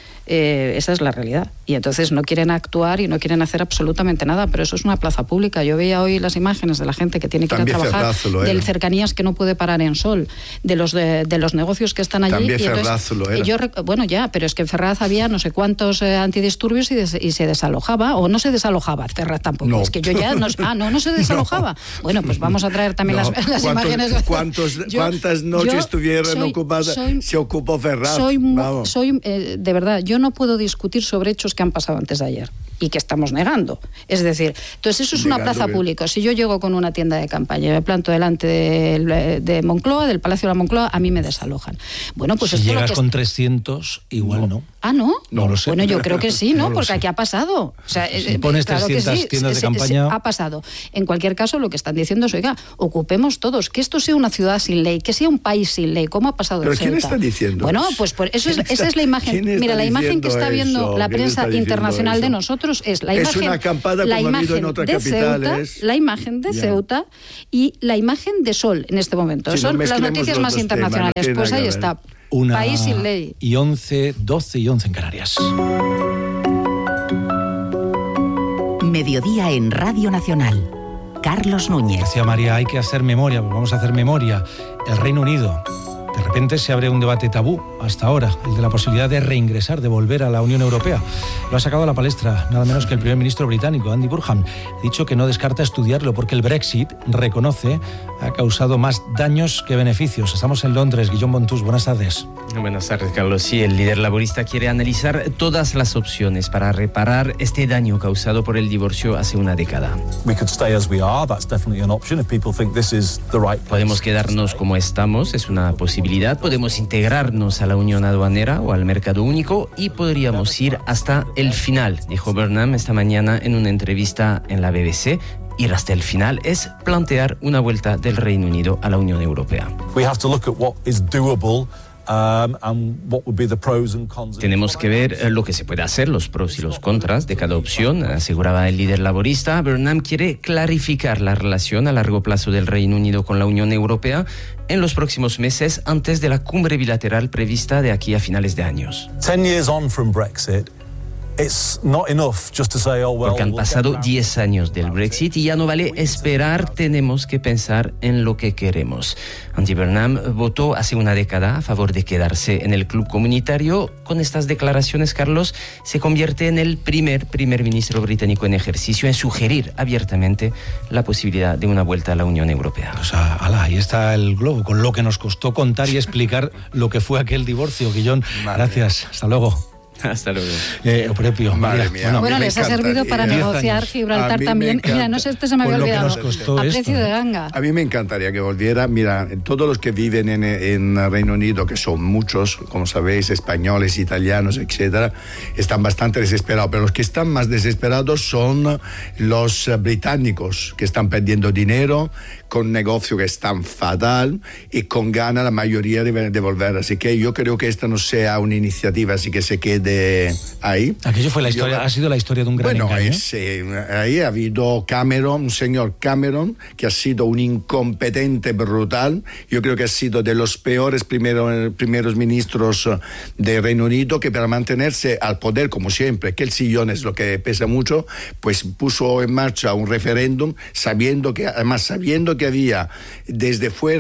Eh, esa es la realidad. Y entonces no quieren actuar y no quieren hacer absolutamente nada, pero eso es una plaza pública. Yo veía hoy las imágenes de la gente que tiene que También ir a trabajar, Ferraz del cercanías que no puede parar en Sol, de los de, de los negocios que están allí. También y entonces, Ferraz lo era. yo, bueno, ya, pero es que en Ferraz había no sé cuántos eh, antidisturbios y, des, y se desalojaba, o no se desalojaba Ferraz tampoco. No. Es que yo ya no, ah, no, no se desalojaba. No. Bueno, pues vamos a traer también no. las, las ¿Cuántos, imágenes. ¿cuántos, yo, ¿Cuántas noches yo estuvieron soy, ocupadas? Soy, se ocupó Ferraz. Soy, soy eh, de verdad, yo no puedo discutir sobre hechos que han pasado antes de ayer y que estamos negando. Es decir, entonces eso es una plaza pública. Si yo llego con una tienda de campaña y me planto delante de, de Moncloa, del Palacio de la Moncloa, a mí me desalojan. Bueno, pues si esto llegas lo que con trescientos, igual no. no. Ah, ¿no? No lo sé. Bueno, yo creo que sí, ¿no? no Porque sé. aquí ha pasado. O sea, si pones claro que trescientas sí, tiendas de se, campaña... Se, ha pasado. En cualquier caso, lo que están diciendo es, oiga, ocupemos todos, que esto sea una ciudad sin ley, que sea un país sin ley, ¿cómo ha pasado ¿Pero en quién Ceuta? está diciendo Bueno, eso? pues por eso es, Está, esa es la imagen. Mira, la imagen que está viendo eso? la prensa internacional eso? de nosotros es la es imagen, una acampada la como ha habido imagen en otras de Ceuta, capitales. la imagen de Ya. Ceuta y la imagen de Sol en este momento. Si no Son las mezclemos noticias los más dos internacionales. temas, no tiene Pues nada ahí que está. ver. Una País sin ley. y once, doce y once en Canarias. Mediodía en Radio Nacional. Carlos Núñez. Decía María, hay que hacer memoria, pues vamos a hacer memoria. El Reino Unido. De repente se abre un debate tabú hasta ahora, el de la posibilidad de reingresar, de volver a la Unión Europea. Lo ha sacado a la palestra nada menos que el primer ministro británico, Andy Burnham. Ha dicho que no descarta estudiarlo porque el Brexit, reconoce, ha causado más daños que beneficios. Estamos en Londres. Guillaume Bontus, buenas tardes. Buenas tardes, Carlos. Sí, el líder laborista quiere analizar todas las opciones para reparar este daño causado por el divorcio hace una década. Podemos quedarnos como estamos, es una posibilidad. Podemos integrarnos a la Unión Aduanera o al mercado único y podríamos ir hasta el final, dijo Burnham esta mañana en una entrevista en la B B C. Ir hasta el final es plantear una vuelta del Reino Unido a la Unión Europea. Tenemos que ver lo que se puede hacer, los pros y los contras de cada opción, aseguraba el líder laborista. Burnham quiere clarificar la relación a largo plazo del Reino Unido con la Unión Europea en los próximos meses antes de la cumbre bilateral prevista de aquí a finales de años. Ten years on from Brexit. It's not enough just to say, oh, well, Porque han pasado diez años del Brexit y ya no vale esperar, tenemos que pensar en lo que queremos. Andy Burnham votó hace una década a favor de quedarse en el club comunitario. Con estas declaraciones, Carlos se convierte en el primer primer ministro británico en ejercicio en sugerir abiertamente la posibilidad de una vuelta a la Unión Europea. O sea, ala, ahí está el globo, con lo que nos costó contar y explicar lo que fue aquel divorcio. Guillón, gracias. Hasta luego. Hasta luego. Eh, Prepio, Madre mía, bueno, bueno les ha servido para negociar Gibraltar también. Mira, no sé, este se me había olvidado. A precio esto. de ganga. A mí me encantaría que volviera. Mira, todos los que viven en, en Reino Unido, que son muchos, como sabéis, españoles, italianos, etcétera, están bastante desesperados. Pero los que están más desesperados son los británicos, que están perdiendo dinero, con negocios que están fatal y con ganas la mayoría de, de volver. Así que yo creo que esta no sea una iniciativa así que se quede ahí. Aquello fue la historia, yo, ha sido la historia de un gran bueno, engaño. Es, eh, ahí ha habido Cameron, un señor Cameron, que ha sido un incompetente brutal. Yo creo que ha sido de los peores primero, primeros ministros de Reino Unido, que para mantenerse al poder, como siempre, que el sillón es lo que pesa mucho, pues puso en marcha un referéndum, sabiendo que, además sabiendo que había desde fuera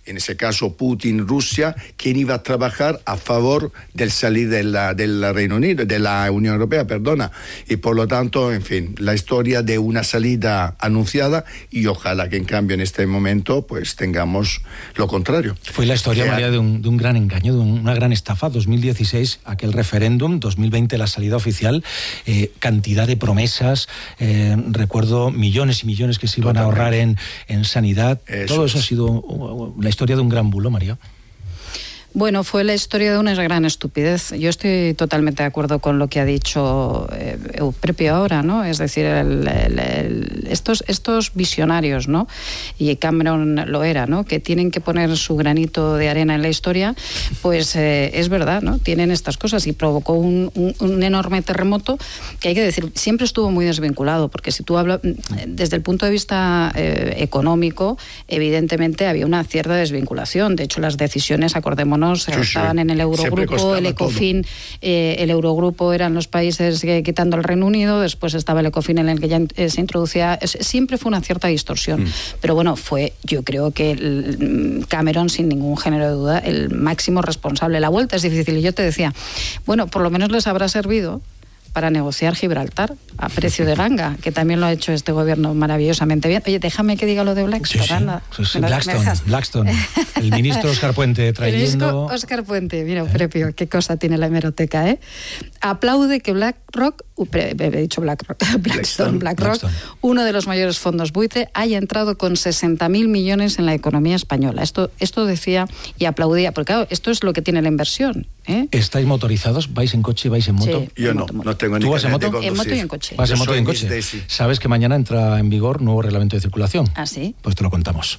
en ese caso Putin, Rusia, quién iba a trabajar a favor del salir de la, del Reino Unido, de la Unión Europea, perdona. Y por lo tanto, en fin, la historia de una salida anunciada y ojalá que en cambio en este momento pues tengamos lo contrario. Fue la historia, que María, de un, de un gran engaño, de un, una gran estafa. dos mil dieciséis, aquel referéndum, dos mil veinte la salida oficial, eh, cantidad de promesas, eh, recuerdo millones y millones que se iban Totalmente. a ahorrar en, en sanidad. Eso Todo eso es. ha sido uh, la historia de un gran bulo, María. Bueno, fue la historia de una gran estupidez. Yo estoy totalmente de acuerdo con lo que ha dicho eh, Eupropio ahora, ¿no? Es decir, el, el, el, estos, estos visionarios, ¿no? Y Cameron lo era, ¿no? Que tienen que poner su granito de arena en la historia, pues eh, es verdad, ¿no? Tienen estas cosas y provocó un, un, un enorme terremoto que hay que decir, siempre estuvo muy desvinculado, porque si tú hablas, desde el punto de vista eh, económico, evidentemente había una cierta desvinculación. De hecho, las decisiones, acordémonos, Sí, estaban sí. en el Eurogrupo, el Ecofin, eh, el Eurogrupo eran los países eh, quitando el Reino Unido, después estaba el Ecofin en el que ya eh, se introducía, es, siempre fue una cierta distorsión, mm. pero bueno, fue yo creo que el Cameron, sin ningún género de duda, el máximo responsable. La vuelta es difícil y yo te decía, bueno, por lo menos les habrá servido para negociar Gibraltar a precio de ganga, que también lo ha hecho este gobierno maravillosamente bien. Oye, déjame que diga lo de Blackstone. Sí, sí. Sí, sí. Blackstone, Blackstone. El ministro Óscar Puente trayendo... Óscar Puente, mira, Eupropio, qué cosa tiene la hemeroteca, ¿eh? Aplaude que BlackRock, he dicho BlackRock, Blackstone, BlackRock, Blackstone. uno de los mayores fondos buitre, haya entrado con sesenta mil millones en la economía española. Esto, esto decía y aplaudía, porque claro, esto es lo que tiene la inversión, ¿eh? ¿Estáis motorizados? ¿Vais en coche? ¿Vais en moto? Sí, Yo en no, moto, moto. no tengo ni ¿Tú vas en moto? En moto y en coche. Vas en moto y en coche. Sabes que mañana entra en vigor nuevo reglamento de circulación. ¿Ah, sí? Pues te lo contamos.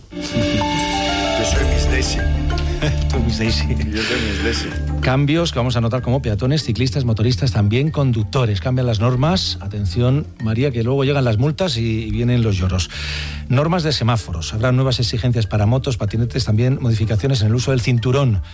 Yo soy Miss Daisy. Tú, Miss Daisy. Yo soy Miss Daisy. Cambios que vamos a notar como peatones, ciclistas, motoristas, también conductores. Cambian las normas. Atención, María, que luego llegan las multas y vienen los lloros. Normas de semáforos. Habrá nuevas exigencias para motos, patinetes, también modificaciones en el uso del cinturón.